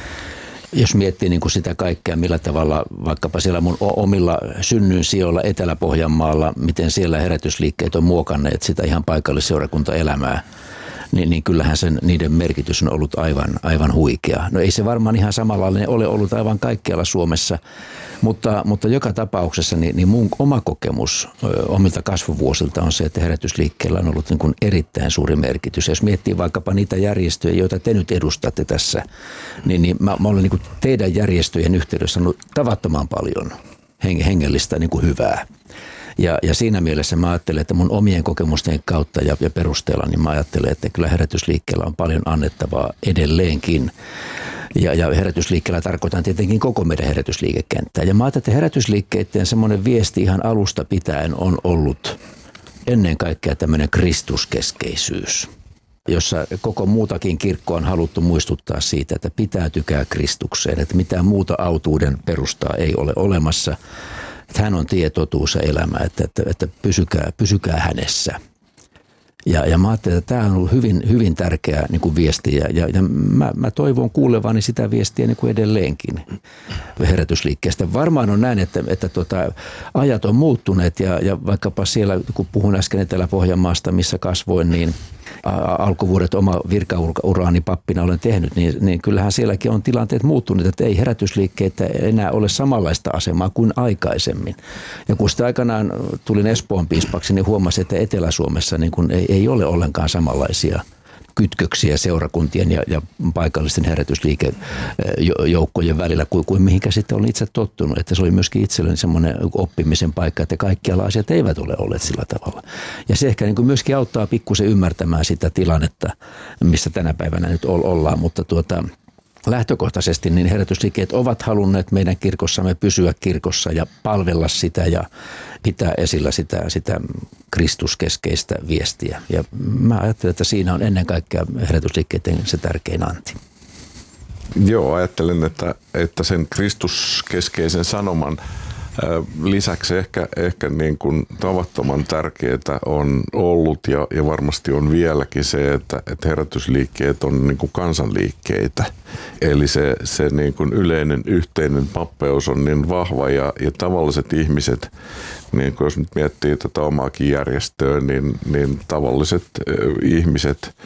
Jos miettii niin kuin sitä kaikkea, millä tavalla vaikkapa siellä mun omilla synnyinsijoilla Etelä-Pohjanmaalla, miten siellä herätysliikkeet on muokanneet sitä ihan paikallisseurakuntaelämää, niin kyllähän niiden merkitys on ollut aivan huikea. No ei se varmaan ihan samanlainen ole ollut aivan kaikkialla Suomessa, mutta joka tapauksessa niin mun oma kokemus omilta kasvuvuosilta on se, että herätysliikkeellä on ollut niin kuin erittäin suuri merkitys. Jos miettii vaikkapa niitä järjestöjä, joita te nyt edustatte tässä, niin mä olen niin kuin teidän järjestöjen yhteydessä saanut tavattoman paljon hengellistä niin kuin hyvää. Ja siinä mielessä mä ajattelen, että mun omien kokemusten kautta ja perusteella, niin mä ajattelen, että kyllä herätysliikkeellä on paljon annettavaa edelleenkin. Ja herätysliikkeellä tarkoitan tietenkin koko meidän herätysliikekenttää. Ja mä ajattelen, että herätysliikkeiden semmoinen viesti ihan alusta pitäen on ollut ennen kaikkea tämmöinen kristuskeskeisyys, jossa koko muutakin kirkkoa on haluttu muistuttaa siitä, että pitäytykää Kristukseen, että mitään muuta autuuden perustaa ei ole olemassa. Että hän on tie, totuus ja elämä, että pysykää hänessä. Ja mä ajattelin, että tämä on ollut hyvin tärkeä niin kuin viesti ja mä toivon kuulevani sitä viestiä niin kuin edelleenkin herätysliikkeestä. Varmaan on näin, että ajat on muuttuneet ja vaikkapa siellä, kun puhun äsken Etelä-Pohjanmaasta, missä kasvoin, niin alkuvuodet oma virkauraani pappina olen tehnyt, niin kyllähän sielläkin on tilanteet muuttuneet, että ei herätysliikkeitä enää ole samanlaista asemaa kuin aikaisemmin. Ja kun sitten aikanaan tulin Espoon piispaksi, niin huomasin, että Etelä-Suomessa niin kun ei ole ollenkaan samanlaisia kytköksiä seurakuntien ja paikallisten herätysliikejoukkojen välillä kuin mihinkä sitten olen itse tottunut. Että se oli myöskin itselleni semmoinen oppimisen paikka, että kaikkialla asiat eivät ole olleet sillä tavalla. Ja se ehkä niin kuin myöskin auttaa pikkusen ymmärtämään sitä tilannetta, missä tänä päivänä nyt ollaan, mutta lähtökohtaisesti niin herätysliikkeet ovat halunneet meidän kirkossamme pysyä kirkossa ja palvella sitä ja pitää esillä sitä kristuskeskeistä viestiä. Ja mä ajattelen, että siinä on ennen kaikkea herätysliikkeiden se tärkein anti. Joo, ajattelen, että sen kristuskeskeisen sanoman lisäksi ehkä niin kuin tavattoman tärkeää on ollut ja varmasti on vieläkin se, että herätysliikkeet on niin kuin kansanliikkeitä. Eli se niin kuin yleinen yhteinen pappeus on niin vahva ja tavalliset ihmiset, niin kuin jos nyt miettii tätä omaakin järjestöä, niin tavalliset ihmiset,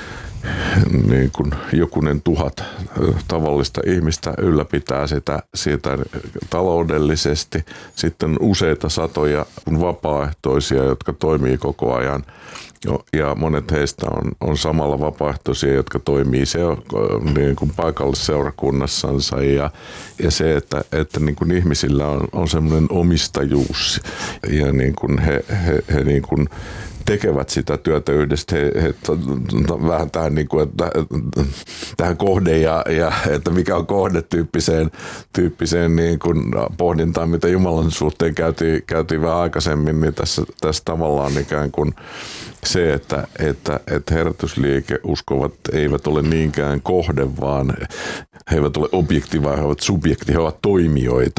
niin kuin jokunen 1000 tavallista ihmistä ylläpitää sitä taloudellisesti. Sitten useita satoja vapaaehtoisia, jotka toimii koko ajan. Ja monet heistä on samalla vapaaehtoisia, jotka toimii niin kuin paikallisseurakunnassansa. Ja se, että niin kuin ihmisillä on semmoinen omistajuus ja niin kuin he niin kuin tekevät sitä työtä yhdessä. He vähän tähän, niin kuin, että tähän kohde ja että mikä on kohde tyyppiseen niin kuin pohdintaan, mitä Jumalan suhteen käytiin vähän aikaisemmin, niin tässä tavallaan ikään kuin se, että herätysliike uskovat eivät ole niinkään kohde, vaan he eivät ole objekti, vaan he ovat subjekti, he ovat toimijoita,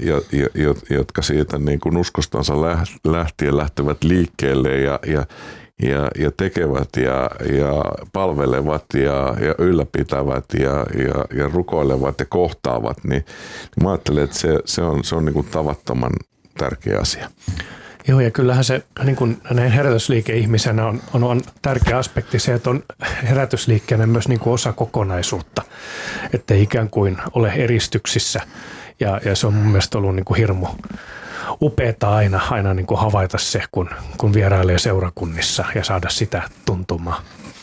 jotka siitä niin kuin uskostansa lähtien lähtevät liikkeelle ja ja tekevät ja palvelevat ja ylläpitävät ja rukoilevat ja kohtaavat, niin mä ajattelen, että se on niin kuin tavattoman tärkeä asia. Joo, ja kyllähän se niin kuin näin herätysliike-ihmisenä on tärkeä aspekti se, että on herätysliikkeenä myös niin kuin osa kokonaisuutta, ettei ikään kuin ole eristyksissä. Ja se on mun mielestä ollut niin kuin hirmu upeata aina niin kuin havaita se, kun vierailee seurakunnissa ja saada sitä tuntumaan.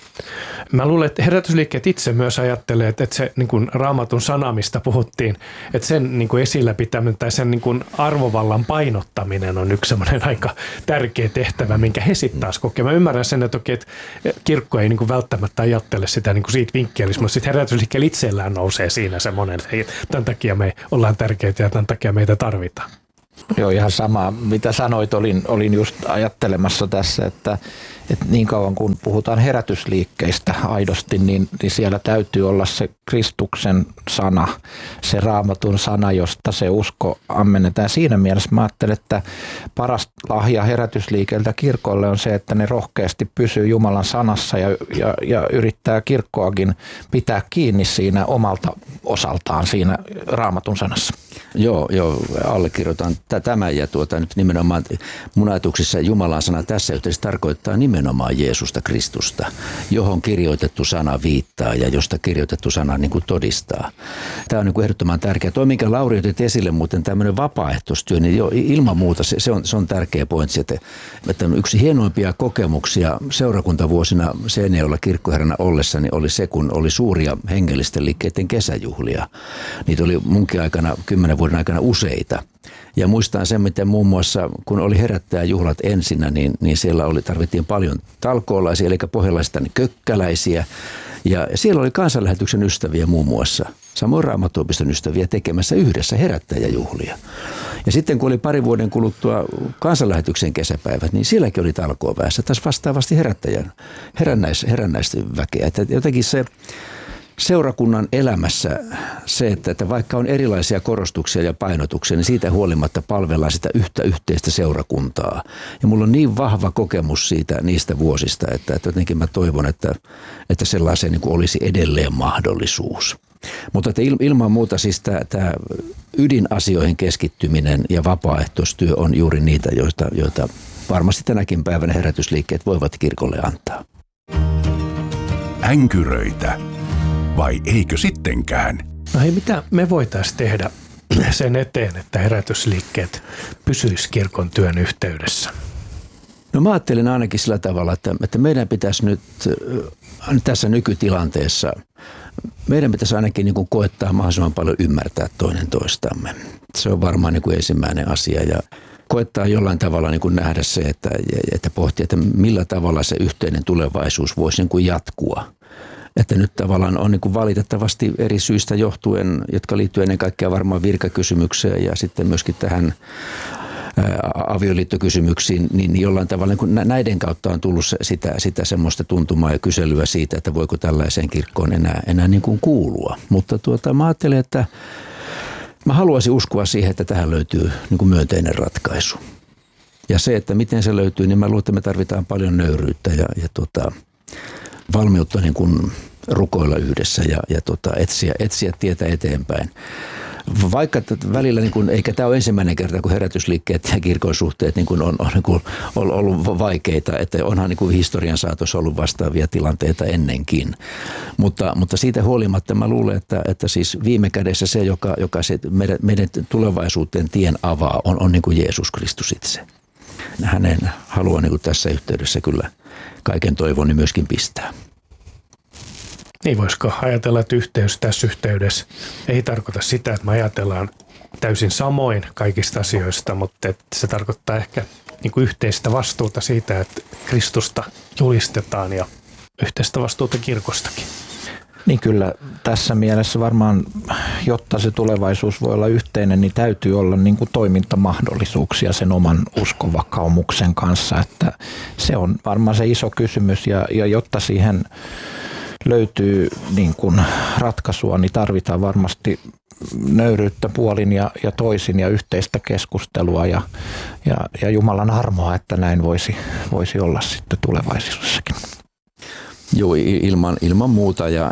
Mä luulen, että herätysliikkeet itse myös ajattelee, että se niin kuin Raamatun sana, mistä puhuttiin, että sen niin kuin esillä pitäminen tai sen niin kuin arvovallan painottaminen on yksi semmoinen aika tärkeä tehtävä, minkä he sitten taas kokee. Mä ymmärrän sen, että kirkko ei niin kuin välttämättä ajattele sitä niin kuin siitä vinkkelistä, mutta sitten herätysliikkeellä itsellään nousee siinä semmoinen, että tämän takia me ollaan tärkeitä ja tämän takia meitä tarvitaan. Joo, ihan sama, mitä sanoit, olin just ajattelemassa tässä, että niin kauan kun puhutaan herätysliikkeistä aidosti, niin siellä täytyy olla se Kristuksen sana, se Raamatun sana, josta se usko ammennetaan. Siinä mielessä mä ajattelen, että paras lahja herätysliikeiltä kirkolle on se, että ne rohkeasti pysyy Jumalan sanassa ja yrittää kirkkoakin pitää kiinni siinä omalta osaltaan siinä Raamatun sanassa. Joo, allekirjoitan tämän ja nyt nimenomaan mun ajatuksissa Jumalan sana tässä yhteydessä tarkoittaa nimenomaan Jeesusta Kristusta, johon kirjoitettu sana viittaa ja josta kirjoitettu sana niin kuin todistaa. Tämä on niin kuin ehdottoman tärkeää. Tuo, minkä Lauri otit esille, muuten tämmöinen vapaaehtoistyö, niin jo ilman muuta se on tärkeä pointsi, että yksi hienoimpia kokemuksia seurakuntavuosina Seinäjoella kirkkoherrana ollessani oli se, kun oli suuria hengellisten liikkeiden kesäjuhlia. Niitä oli munkin aikana 10 vuoden aikana useita. Ja muistan sen, miten muun muassa, kun oli herättäjäjuhlat ensinnä, niin siellä tarvittiin paljon talkoolaisia, eli pohjalaisista kökkäläisiä. Ja siellä oli kansanlähetyksen ystäviä muun muassa, samoin Raamattuopiston ystäviä tekemässä yhdessä herättäjäjuhlia. Ja sitten kun oli 2 vuoden kuluttua kansanlähetyksen kesäpäivät, niin sielläkin oli talkooväessä taas vastaavasti herännäisväkeä. Että jotenkin se seurakunnan elämässä se, että vaikka on erilaisia korostuksia ja painotuksia, niin siitä huolimatta palvellaan sitä yhtä yhteistä seurakuntaa. Ja mulla on niin vahva kokemus niistä vuosista, että jotenkin mä toivon, että sellaiseen niin kuin olisi edelleen mahdollisuus. Mutta että ilman muuta siis tämä ydinasioihin keskittyminen ja vapaaehtoistyö on juuri niitä, joita varmasti tänäkin päivänä herätysliikkeet voivat kirkolle antaa. Änkyröitä. Vai eikö sittenkään? No hei, mitä me voitaisiin tehdä sen eteen, että herätysliikkeet pysyisi kirkon työn yhteydessä? No mä ajattelen ainakin sillä tavalla, että meidän pitäisi nyt tässä nykytilanteessa, meidän pitäisi ainakin niin kuin koettaa mahdollisimman paljon ymmärtää toinen toistamme. Se on varmaan niin kuin ensimmäinen asia ja koettaa jollain tavalla niin kuin nähdä se, että pohtia, että millä tavalla se yhteinen tulevaisuus voisi niin kuin jatkua. Että nyt tavallaan on niin kuin valitettavasti eri syistä johtuen, jotka liittyy ennen kaikkea varmaan virkakysymykseen ja sitten myöskin tähän avioliittokysymyksiin, niin jollain tavalla niin kuin näiden kautta on tullut sitä semmoista tuntumaa ja kyselyä siitä, että voiko tällaiseen kirkkoon enää niin kuin kuulua. Mutta mä ajattelen, että mä haluaisin uskoa siihen, että tähän löytyy niin kuin myönteinen ratkaisu. Ja se, että miten se löytyy, niin mä luulen, että me tarvitaan paljon nöyryyttä ja valmiutta niin kuin rukoilla yhdessä ja etsiä tietä eteenpäin. Vaikka välillä, niin kuin, eikä tämä ole ensimmäinen kerta, kun herätysliikkeet ja kirkon suhteet niin kuin on niin kuin ollut vaikeita, että onhan niin kuin historian saatossa ollut vastaavia tilanteita ennenkin. Mutta siitä huolimatta mä luulen, että siis viime kädessä se, joka se meidän tulevaisuuteen tien avaa, on niin kuin Jeesus Kristus itse. Hänen haluaa niin kuin tässä yhteydessä kyllä kaiken toivoni myöskin pistää. Niin voisiko ajatella, että yhteys tässä yhteydessä ei tarkoita sitä, että me ajatellaan täysin samoin kaikista asioista, mutta että se tarkoittaa ehkä niin kuin yhteistä vastuuta siitä, että Kristusta julistetaan ja yhteistä vastuuta kirkostakin. Niin kyllä tässä mielessä varmaan, jotta se tulevaisuus voi olla yhteinen, niin täytyy olla niin kuin toimintamahdollisuuksia sen oman uskonvakaumuksen kanssa. Että se on varmaan se iso kysymys ja jotta siihen löytyy niin kuin ratkaisua, niin tarvitaan varmasti nöyryyttä puolin ja toisin ja yhteistä keskustelua ja Jumalan armoa, että näin voisi olla sitten tulevaisuudessakin. Joo, ilman muuta ja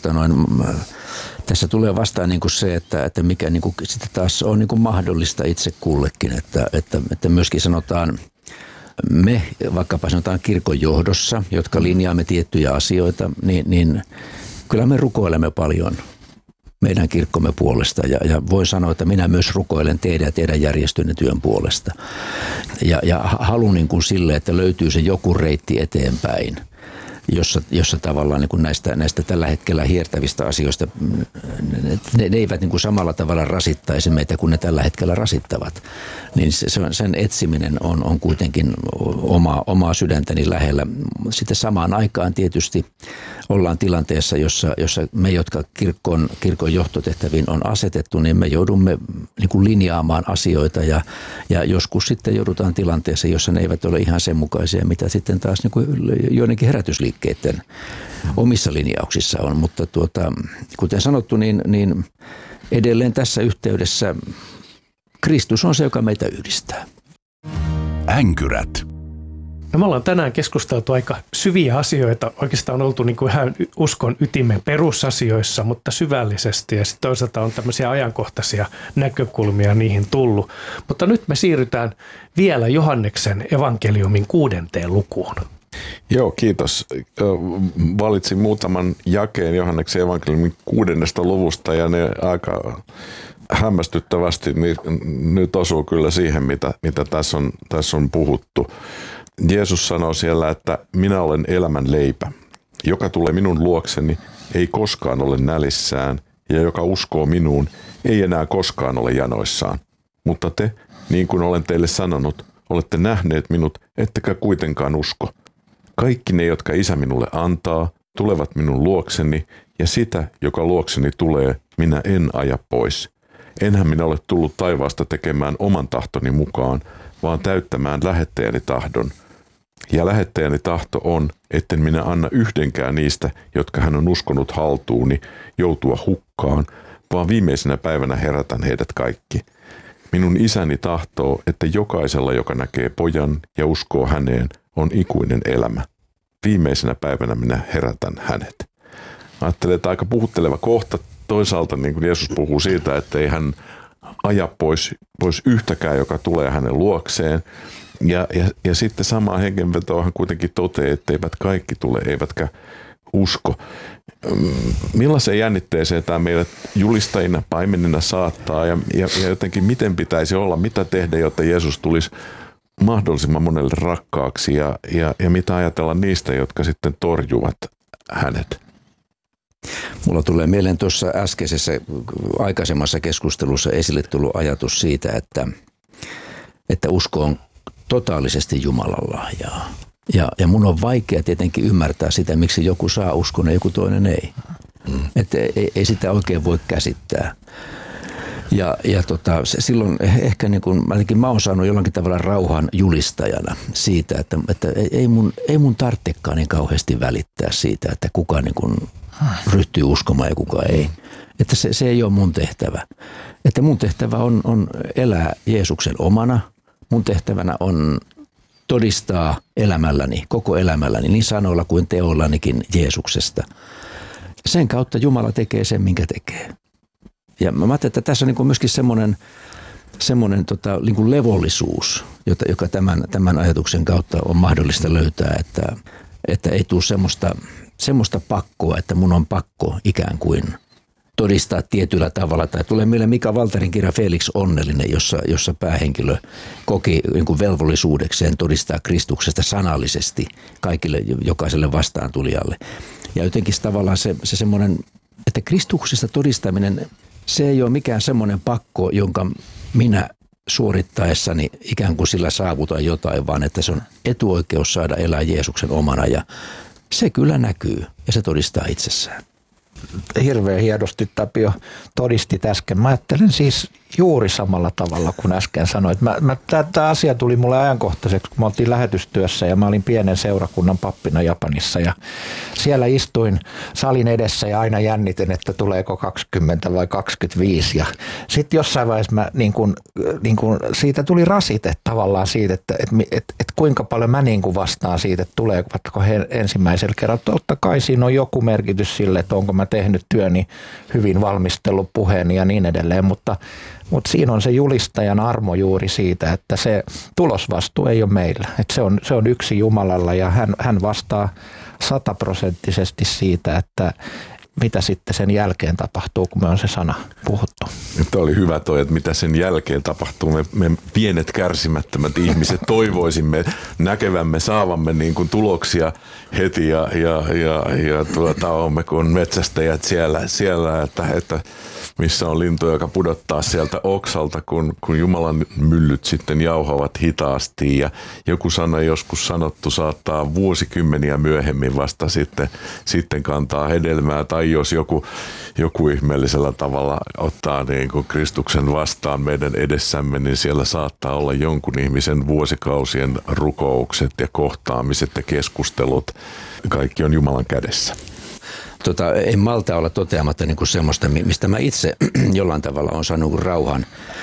tässä tulee vastaan niin kuin se, että mikä niin kuin sitten taas on niin kuin mahdollista itse kullekin, että myöskin sanotaan me, vaikkapa sanotaan kirkon johdossa, jotka linjaamme tiettyjä asioita, niin kyllä me rukoilemme paljon meidän kirkkomme puolesta ja voin sanoa, että minä myös rukoilen teidän järjestönne työn puolesta ja haluan niin kuin sille, että löytyy se joku reitti eteenpäin, jossa tavallaan niin kuin näistä tällä hetkellä hiertävistä asioista, ne eivät niin kuin samalla tavalla rasittaisi meitä kuin ne tällä hetkellä rasittavat. Niin sen etsiminen on kuitenkin omaa sydäntäni lähellä. Sitten samaan aikaan tietysti ollaan tilanteessa, jossa me, jotka kirkon johtotehtäviin on asetettu, niin me joudumme niin kuin linjaamaan asioita ja joskus sitten joudutaan tilanteessa, jossa ne eivät ole ihan sen mukaisia, mitä sitten taas niin kuin joidenkin herätysliikkeiden omissa linjauksissa on. Mutta kuten sanottu, niin edelleen tässä yhteydessä Kristus on se, joka meitä yhdistää. Änkyrät. No me ollaan tänään keskusteltu aika syviä asioita. Oikeastaan on oltu niin kuin ihan uskon ytimen perusasioissa, mutta syvällisesti. Ja sitten toisaalta on tämmöisiä ajankohtaisia näkökulmia niihin tullut. Mutta nyt me siirrytään vielä Johanneksen evankeliumin 6. lukuun. Joo, kiitos. Valitsin muutaman jakeen Johanneksen evankeliumin 6. luvusta ja ne aika hämmästyttävästi nyt osuu kyllä siihen, mitä tässä on puhuttu. Jeesus sanoo siellä, että minä olen elämän leipä. Joka tulee minun luokseni, ei koskaan ole nälissään, ja joka uskoo minuun, ei enää koskaan ole janoissaan. Mutta te, niin kuin olen teille sanonut, olette nähneet minut, ettekä kuitenkaan usko. Kaikki ne, jotka Isä minulle antaa, tulevat minun luokseni, ja sitä, joka luokseni tulee, minä en aja pois. Enhän minä ole tullut taivaasta tekemään oman tahtoni mukaan, vaan täyttämään lähettäjäni tahdon. Ja lähettäjäni tahto on, etten minä anna yhdenkään niistä, jotka hän on uskonut haltuuni, joutua hukkaan, vaan viimeisenä päivänä herätän heidät kaikki. Minun isäni tahtoo, että jokaisella, joka näkee pojan ja uskoo häneen, on ikuinen elämä. Viimeisenä päivänä minä herätän hänet. Ajattelen, että aika puhutteleva kohta. Toisaalta niin kuin Jeesus puhuu siitä, että ei hän aja pois yhtäkään, joka tulee hänen luokseen. Ja sitten samaan hengenvetoon hän kuitenkin toteaa, että eivät kaikki tule, eivätkä usko. Millaiseen jännitteeseen tämä meidät julistajina, paimenina saattaa ja jotenkin miten pitäisi olla, mitä tehdä, jotta Jeesus tulisi mahdollisimman monelle rakkaaksi ja mitä ajatella niistä, jotka sitten torjuvat hänet? Mulla tulee mieleen tuossa äskeisessä aikaisemmassa keskustelussa esille tullut ajatus siitä, että usko on totaalisesti Jumalan lahjaa. Ja mun on vaikea tietenkin ymmärtää sitä, miksi joku saa uskon ja joku toinen ei. Että ei sitä oikein voi käsittää. Ja silloin ehkä niin kuin, mä oon saanut jollakin tavalla rauhan julistajana siitä, että ei mun tarvitsekaan niin kauheasti välittää siitä, että kuka niin kuin ryhtyy uskomaan ja kuka ei. Että se ei ole mun tehtävä. Että mun tehtävä on elää Jeesuksen omana. Mun tehtävänä on todistaa elämälläni, koko elämälläni, niin sanoilla kuin teollanikin Jeesuksesta. Sen kautta Jumala tekee sen, minkä tekee. Ja mä ajattelin, että tässä on niin myöskin semmoinen niin kuin levollisuus, joka tämän ajatuksen kautta on mahdollista löytää, että ei tule semmoista pakkoa, että mun on pakko ikään kuin todistaa tietyllä tavalla. Tai tulee mieleen Mika Walterin kirja Felix Onnellinen, jossa päähenkilö koki niin kuin velvollisuudekseen todistaa Kristuksesta sanallisesti kaikille, jokaiselle vastaantulijalle. Ja jotenkin tavallaan se semmoinen, että Kristuksesta todistaminen, se ei ole mikään semmoinen pakko, jonka minä suorittaessani ikään kuin sillä saavutan jotain, vaan että se on etuoikeus saada elää Jeesuksen omana ja se kyllä näkyy ja se todistaa itsessään. Hirveän hienosti Tapio todistit äsken. Mä ajattelen siis juuri samalla tavalla kuin äsken sanoit. Tämä asia tuli mulle ajankohtaiseksi, kun me oltiin lähetystyössä ja mä olin pienen seurakunnan pappina Japanissa ja siellä istuin salin edessä ja aina jännitin, että tuleeko 20 vai 25 ja sitten jossain vaiheessa mä niin kun siitä tuli rasite tavallaan siitä, että kuinka paljon mä niin kuin vastaan siitä, että tuleeko he ensimmäisellä kerralla. Totta kai siinä on joku merkitys sille, että onko mä tehnyt työni hyvin, valmistellut puheeni ja niin edelleen, mutta siinä on se julistajan armo juuri siitä, että se tulosvastuu ei ole meillä. Että se on yksi Jumalalla ja hän vastaa 100% siitä, että mitä sitten sen jälkeen tapahtuu, kun me on se sana puhuttu. Tämä oli hyvä toi, että mitä sen jälkeen tapahtuu. Me pienet kärsimättömät ihmiset toivoisimme näkevämme, saavamme niin kuin tuloksia heti ja olemme kuin metsästäjät siellä että missä on lintu, joka pudottaa sieltä oksalta, kun Jumalan myllyt sitten jauhavat hitaasti. Ja joku sana joskus sanottu saattaa vuosikymmeniä myöhemmin vasta sitten kantaa hedelmää. Tai jos joku ihmeellisellä tavalla ottaa niin kuin Kristuksen vastaan meidän edessämme, niin siellä saattaa olla jonkun ihmisen vuosikausien rukoukset ja kohtaamiset ja keskustelut. Kaikki on Jumalan kädessä. En malta olla toteamatta niin kuin semmoista, mistä mä itse jollain tavalla on saanut rauhan.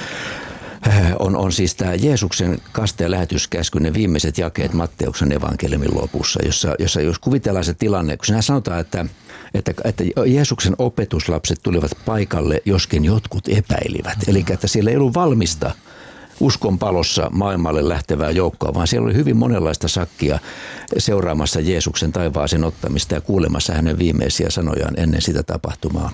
On siis tämä Jeesuksen kaste- ja lähetyskäsky, ne viimeiset jakeet Matteuksen evankeliumin lopussa, jossa jos kuvitellaan se tilanne, kun siinä sanotaan, että Jeesuksen opetuslapset tulivat paikalle, joskin jotkut epäilivät. Eli että siellä ei ollut valmista uskon palossa maailmalle lähtevää joukkoa, vaan siellä oli hyvin monenlaista sakkia seuraamassa Jeesuksen taivaaseen ottamista ja kuulemassa hänen viimeisiä sanojaan ennen sitä tapahtumaa.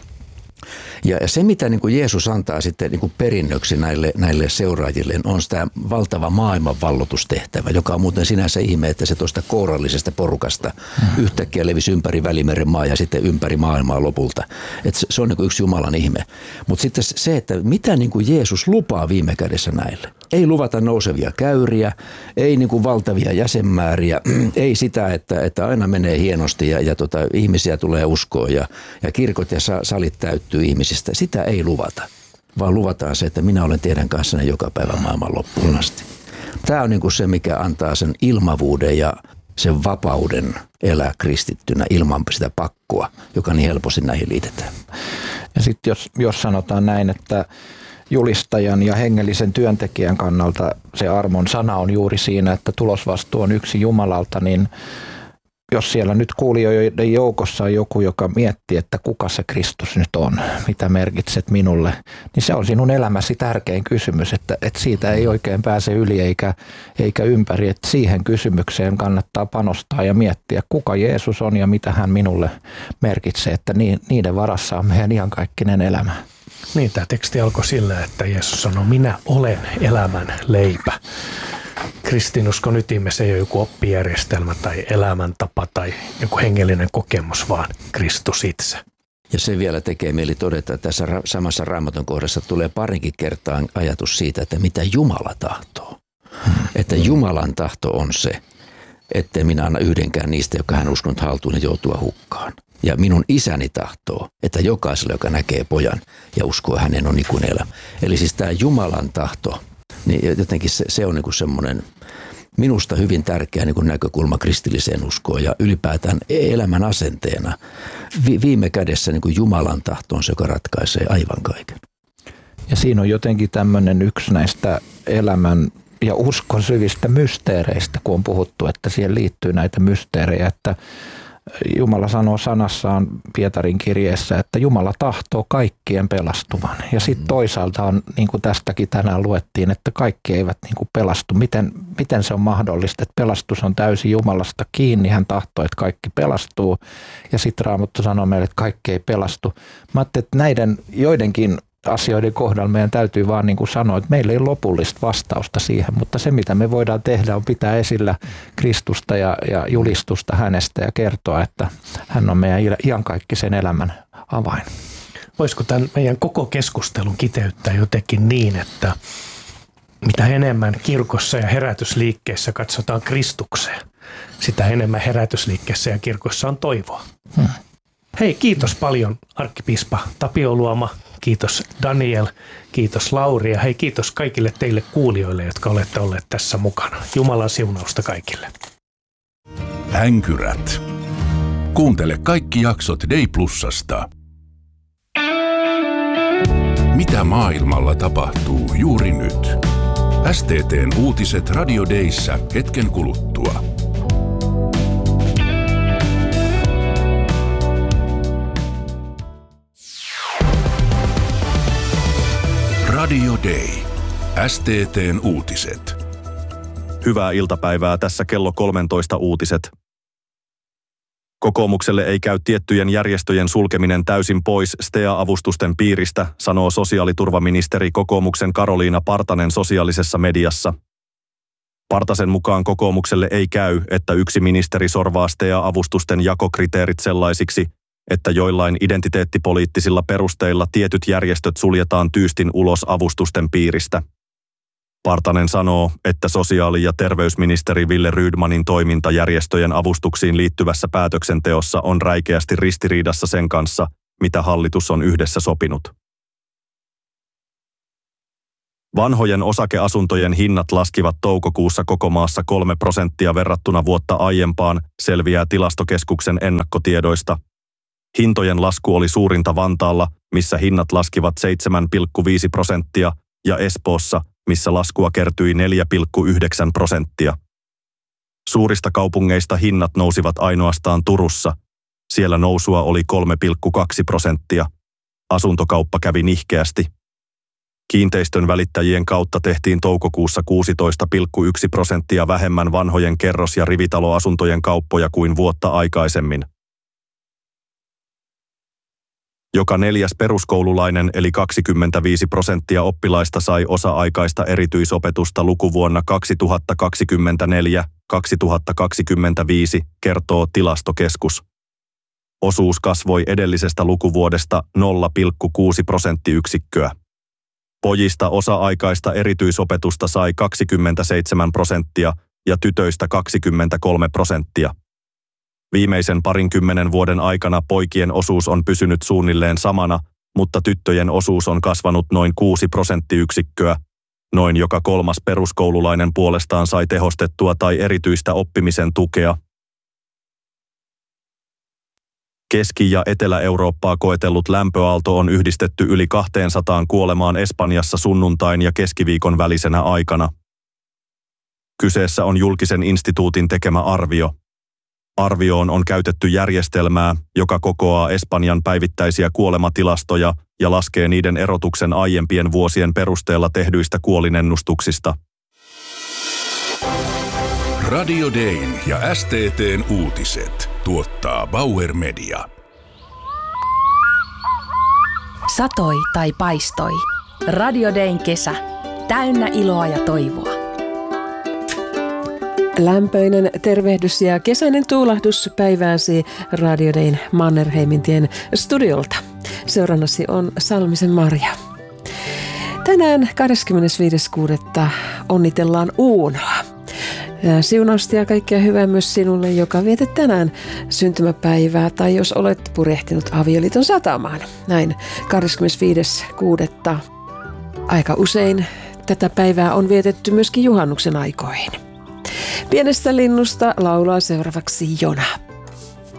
Ja se, mitä niin kuin Jeesus antaa sitten niin kuin perinnöksi näille seuraajille, on tämä valtava maailmanvallotustehtävä, joka on muuten sinänsä ihme, että se tuosta kourallisesta porukasta yhtäkkiä levisi ympäri Välimeren maa ja sitten ympäri maailmaa lopulta. Et se on niin kuin yksi Jumalan ihme. Mutta sitten se, että mitä niin kuin Jeesus lupaa viime kädessä näille. Ei luvata nousevia käyriä, ei niin kuin valtavia jäsenmääriä, ei sitä, että aina menee hienosti ja ihmisiä tulee uskoon ja kirkot ja salit täyttyy ihmisistä. Sitä ei luvata, vaan luvataan se, että minä olen teidän kanssanne joka päivä maailman loppuun asti. Tämä on niin kuin se, mikä antaa sen ilmavuuden ja sen vapauden elää kristittynä ilman sitä pakkoa, joka niin helposti näihin liitetään. Ja sitten jos sanotaan näin, että julistajan ja hengellisen työntekijän kannalta se armon sana on juuri siinä, että tulosvastuu on yksi Jumalalta, niin jos siellä nyt kuulijoiden joukossa on joku, joka miettii, että kuka se Kristus nyt on, mitä merkitset minulle, niin se on sinun elämäsi tärkein kysymys, että siitä ei oikein pääse yli eikä ympäri, että siihen kysymykseen kannattaa panostaa ja miettiä, kuka Jeesus on ja mitä hän minulle merkitsee, että niiden varassa on meidän iankaikkinen elämä. Niin, tämä teksti alkoi sillä, että Jeesus sanoi, minä olen elämän leipä. Kristinuskon ytimessä ei ole joku oppijärjestelmä tai elämäntapa tai joku hengellinen kokemus, vaan Kristus itse. Ja se vielä tekee mieli todeta, että tässä samassa Raamatun kohdassa tulee parinkin kertaan ajatus siitä, että mitä Jumala tahtoo. Että Jumalan tahto on se, ettei minä anna yhdenkään niistä, jotka hän uskonut haltuun ja joutua hukkaan. Ja minun isäni tahtoo, että jokaisella, joka näkee pojan ja uskoo hänen, on ikuinen elämä. Eli siis tämä Jumalan tahto, niin jotenkin se on niin semmoinen minusta hyvin tärkeä niin näkökulma kristilliseen uskoon ja ylipäätään elämän asenteena. Viime kädessä niin Jumalan tahto on se, joka ratkaisee aivan kaiken. Ja siinä on jotenkin tämmöinen yksi näistä elämän ja uskon syvistä mysteereistä, kun on puhuttu, että siihen liittyy näitä mysteerejä, että Jumala sanoo sanassaan Pietarin kirjeessä, että Jumala tahtoo kaikkien pelastuvan. Ja sitten toisaalta on, niin kuin tästäkin tänään luettiin, että kaikki eivät niin kuin pelastu. Miten se on mahdollista, että pelastus on täysin Jumalasta kiinni. Hän tahtoo, että kaikki pelastuu. Ja sitten Raamattu sanoo meille, että kaikki ei pelastu. Mä ajattelin, että näiden joidenkin asioiden kohdalla meidän täytyy vaan niin kuin sanoa, että meillä ei ole lopullista vastausta siihen, mutta se mitä me voidaan tehdä on pitää esillä Kristusta ja julistusta hänestä ja kertoa, että hän on meidän iankaikkisen elämän avain. Voisiko tämän meidän koko keskustelun kiteyttää jotenkin niin, että mitä enemmän kirkossa ja herätysliikkeessä katsotaan Kristukseen, sitä enemmän herätysliikkeessä ja kirkossa on toivoa. Hei, kiitos paljon arkkipiispa Tapio Luoma kiitos Daniel, kiitos Lauri ja hei kiitos kaikille teille kuulijoille, jotka olette olleet tässä mukana. Jumalan siunausta kaikille. Änkyrät. Kuuntele kaikki jaksot Day Plusasta. Mitä maailmalla tapahtuu juuri nyt? STT:n uutiset Radio Dayssä hetken kuluttua. Radio Day. STT:n uutiset. Hyvää iltapäivää, tässä kello 13 uutiset. Kokoomukselle ei käy tiettyjen järjestöjen sulkeminen täysin pois STEA-avustusten piiristä, sanoo sosiaaliturvaministeri kokoomuksen Karoliina Partanen sosiaalisessa mediassa. Partasen mukaan kokoomukselle ei käy, että yksi ministeri sorvaa STEA-avustusten jakokriteerit sellaisiksi, että joillain identiteettipoliittisilla perusteilla tietyt järjestöt suljetaan tyystin ulos avustusten piiristä. Partanen sanoo, että sosiaali- ja terveysministeri Wille Rydmanin toiminta järjestöjen avustuksiin liittyvässä päätöksenteossa on räikeästi ristiriidassa sen kanssa, mitä hallitus on yhdessä sopinut. Vanhojen osakeasuntojen hinnat laskivat toukokuussa koko maassa 3% verrattuna vuotta aiempaan, selviää Tilastokeskuksen ennakkotiedoista. Hintojen lasku oli suurinta Vantaalla, missä hinnat laskivat 7,5%, ja Espoossa, missä laskua kertyi 4,9%. Suurista kaupungeista hinnat nousivat ainoastaan Turussa. Siellä nousua oli 3,2%. Asuntokauppa kävi nihkeästi. Kiinteistön välittäjien kautta tehtiin toukokuussa 16,1% vähemmän vanhojen kerros- ja rivitaloasuntojen kauppoja kuin vuotta aikaisemmin. Joka 4. peruskoululainen eli 25% oppilaista sai osa-aikaista erityisopetusta lukuvuonna 2024-2025, kertoo Tilastokeskus. Osuus kasvoi edellisestä lukuvuodesta 0,6 prosenttiyksikköä. Pojista osa-aikaista erityisopetusta sai 27% ja tytöistä 23%. Viimeisen 20 vuoden aikana poikien osuus on pysynyt suunnilleen samana, mutta tyttöjen osuus on kasvanut noin 6 prosenttiyksikköä. Noin joka 3. peruskoululainen puolestaan sai tehostettua tai erityistä oppimisen tukea. Keski- ja Etelä-Eurooppaa koetellut lämpöaalto on yhdistetty yli 200 kuolemaan Espanjassa sunnuntain ja keskiviikon välisenä aikana. Kyseessä on julkisen instituutin tekemä arvio. Arvioon on käytetty järjestelmää, joka kokoaa Espanjan päivittäisiä kuolematilastoja ja laskee niiden erotuksen aiempien vuosien perusteella tehdyistä kuolinennustuksista. Radio Dayn ja STT:n uutiset tuottaa Bauer Media. Satoi tai paistoi. Radio Dayn kesä. Täynnä iloa ja toivoa. Lämpöinen tervehdys ja kesäinen tuulahdus päivääsi Radio Dayn Mannerheimintien studiolta. Seurannasi on Salmisen Marja. Tänään 25.6. onnitellaan Uunoa. Siunausta ja kaikkea hyvää myös sinulle, joka vietet tänään syntymäpäivää tai jos olet purehtinut avioliiton satamaan. Näin 25.6. Aika usein tätä päivää on vietetty myöskin juhannuksen aikoihin. Pienestä linnusta laulaa seuraavaksi Jona.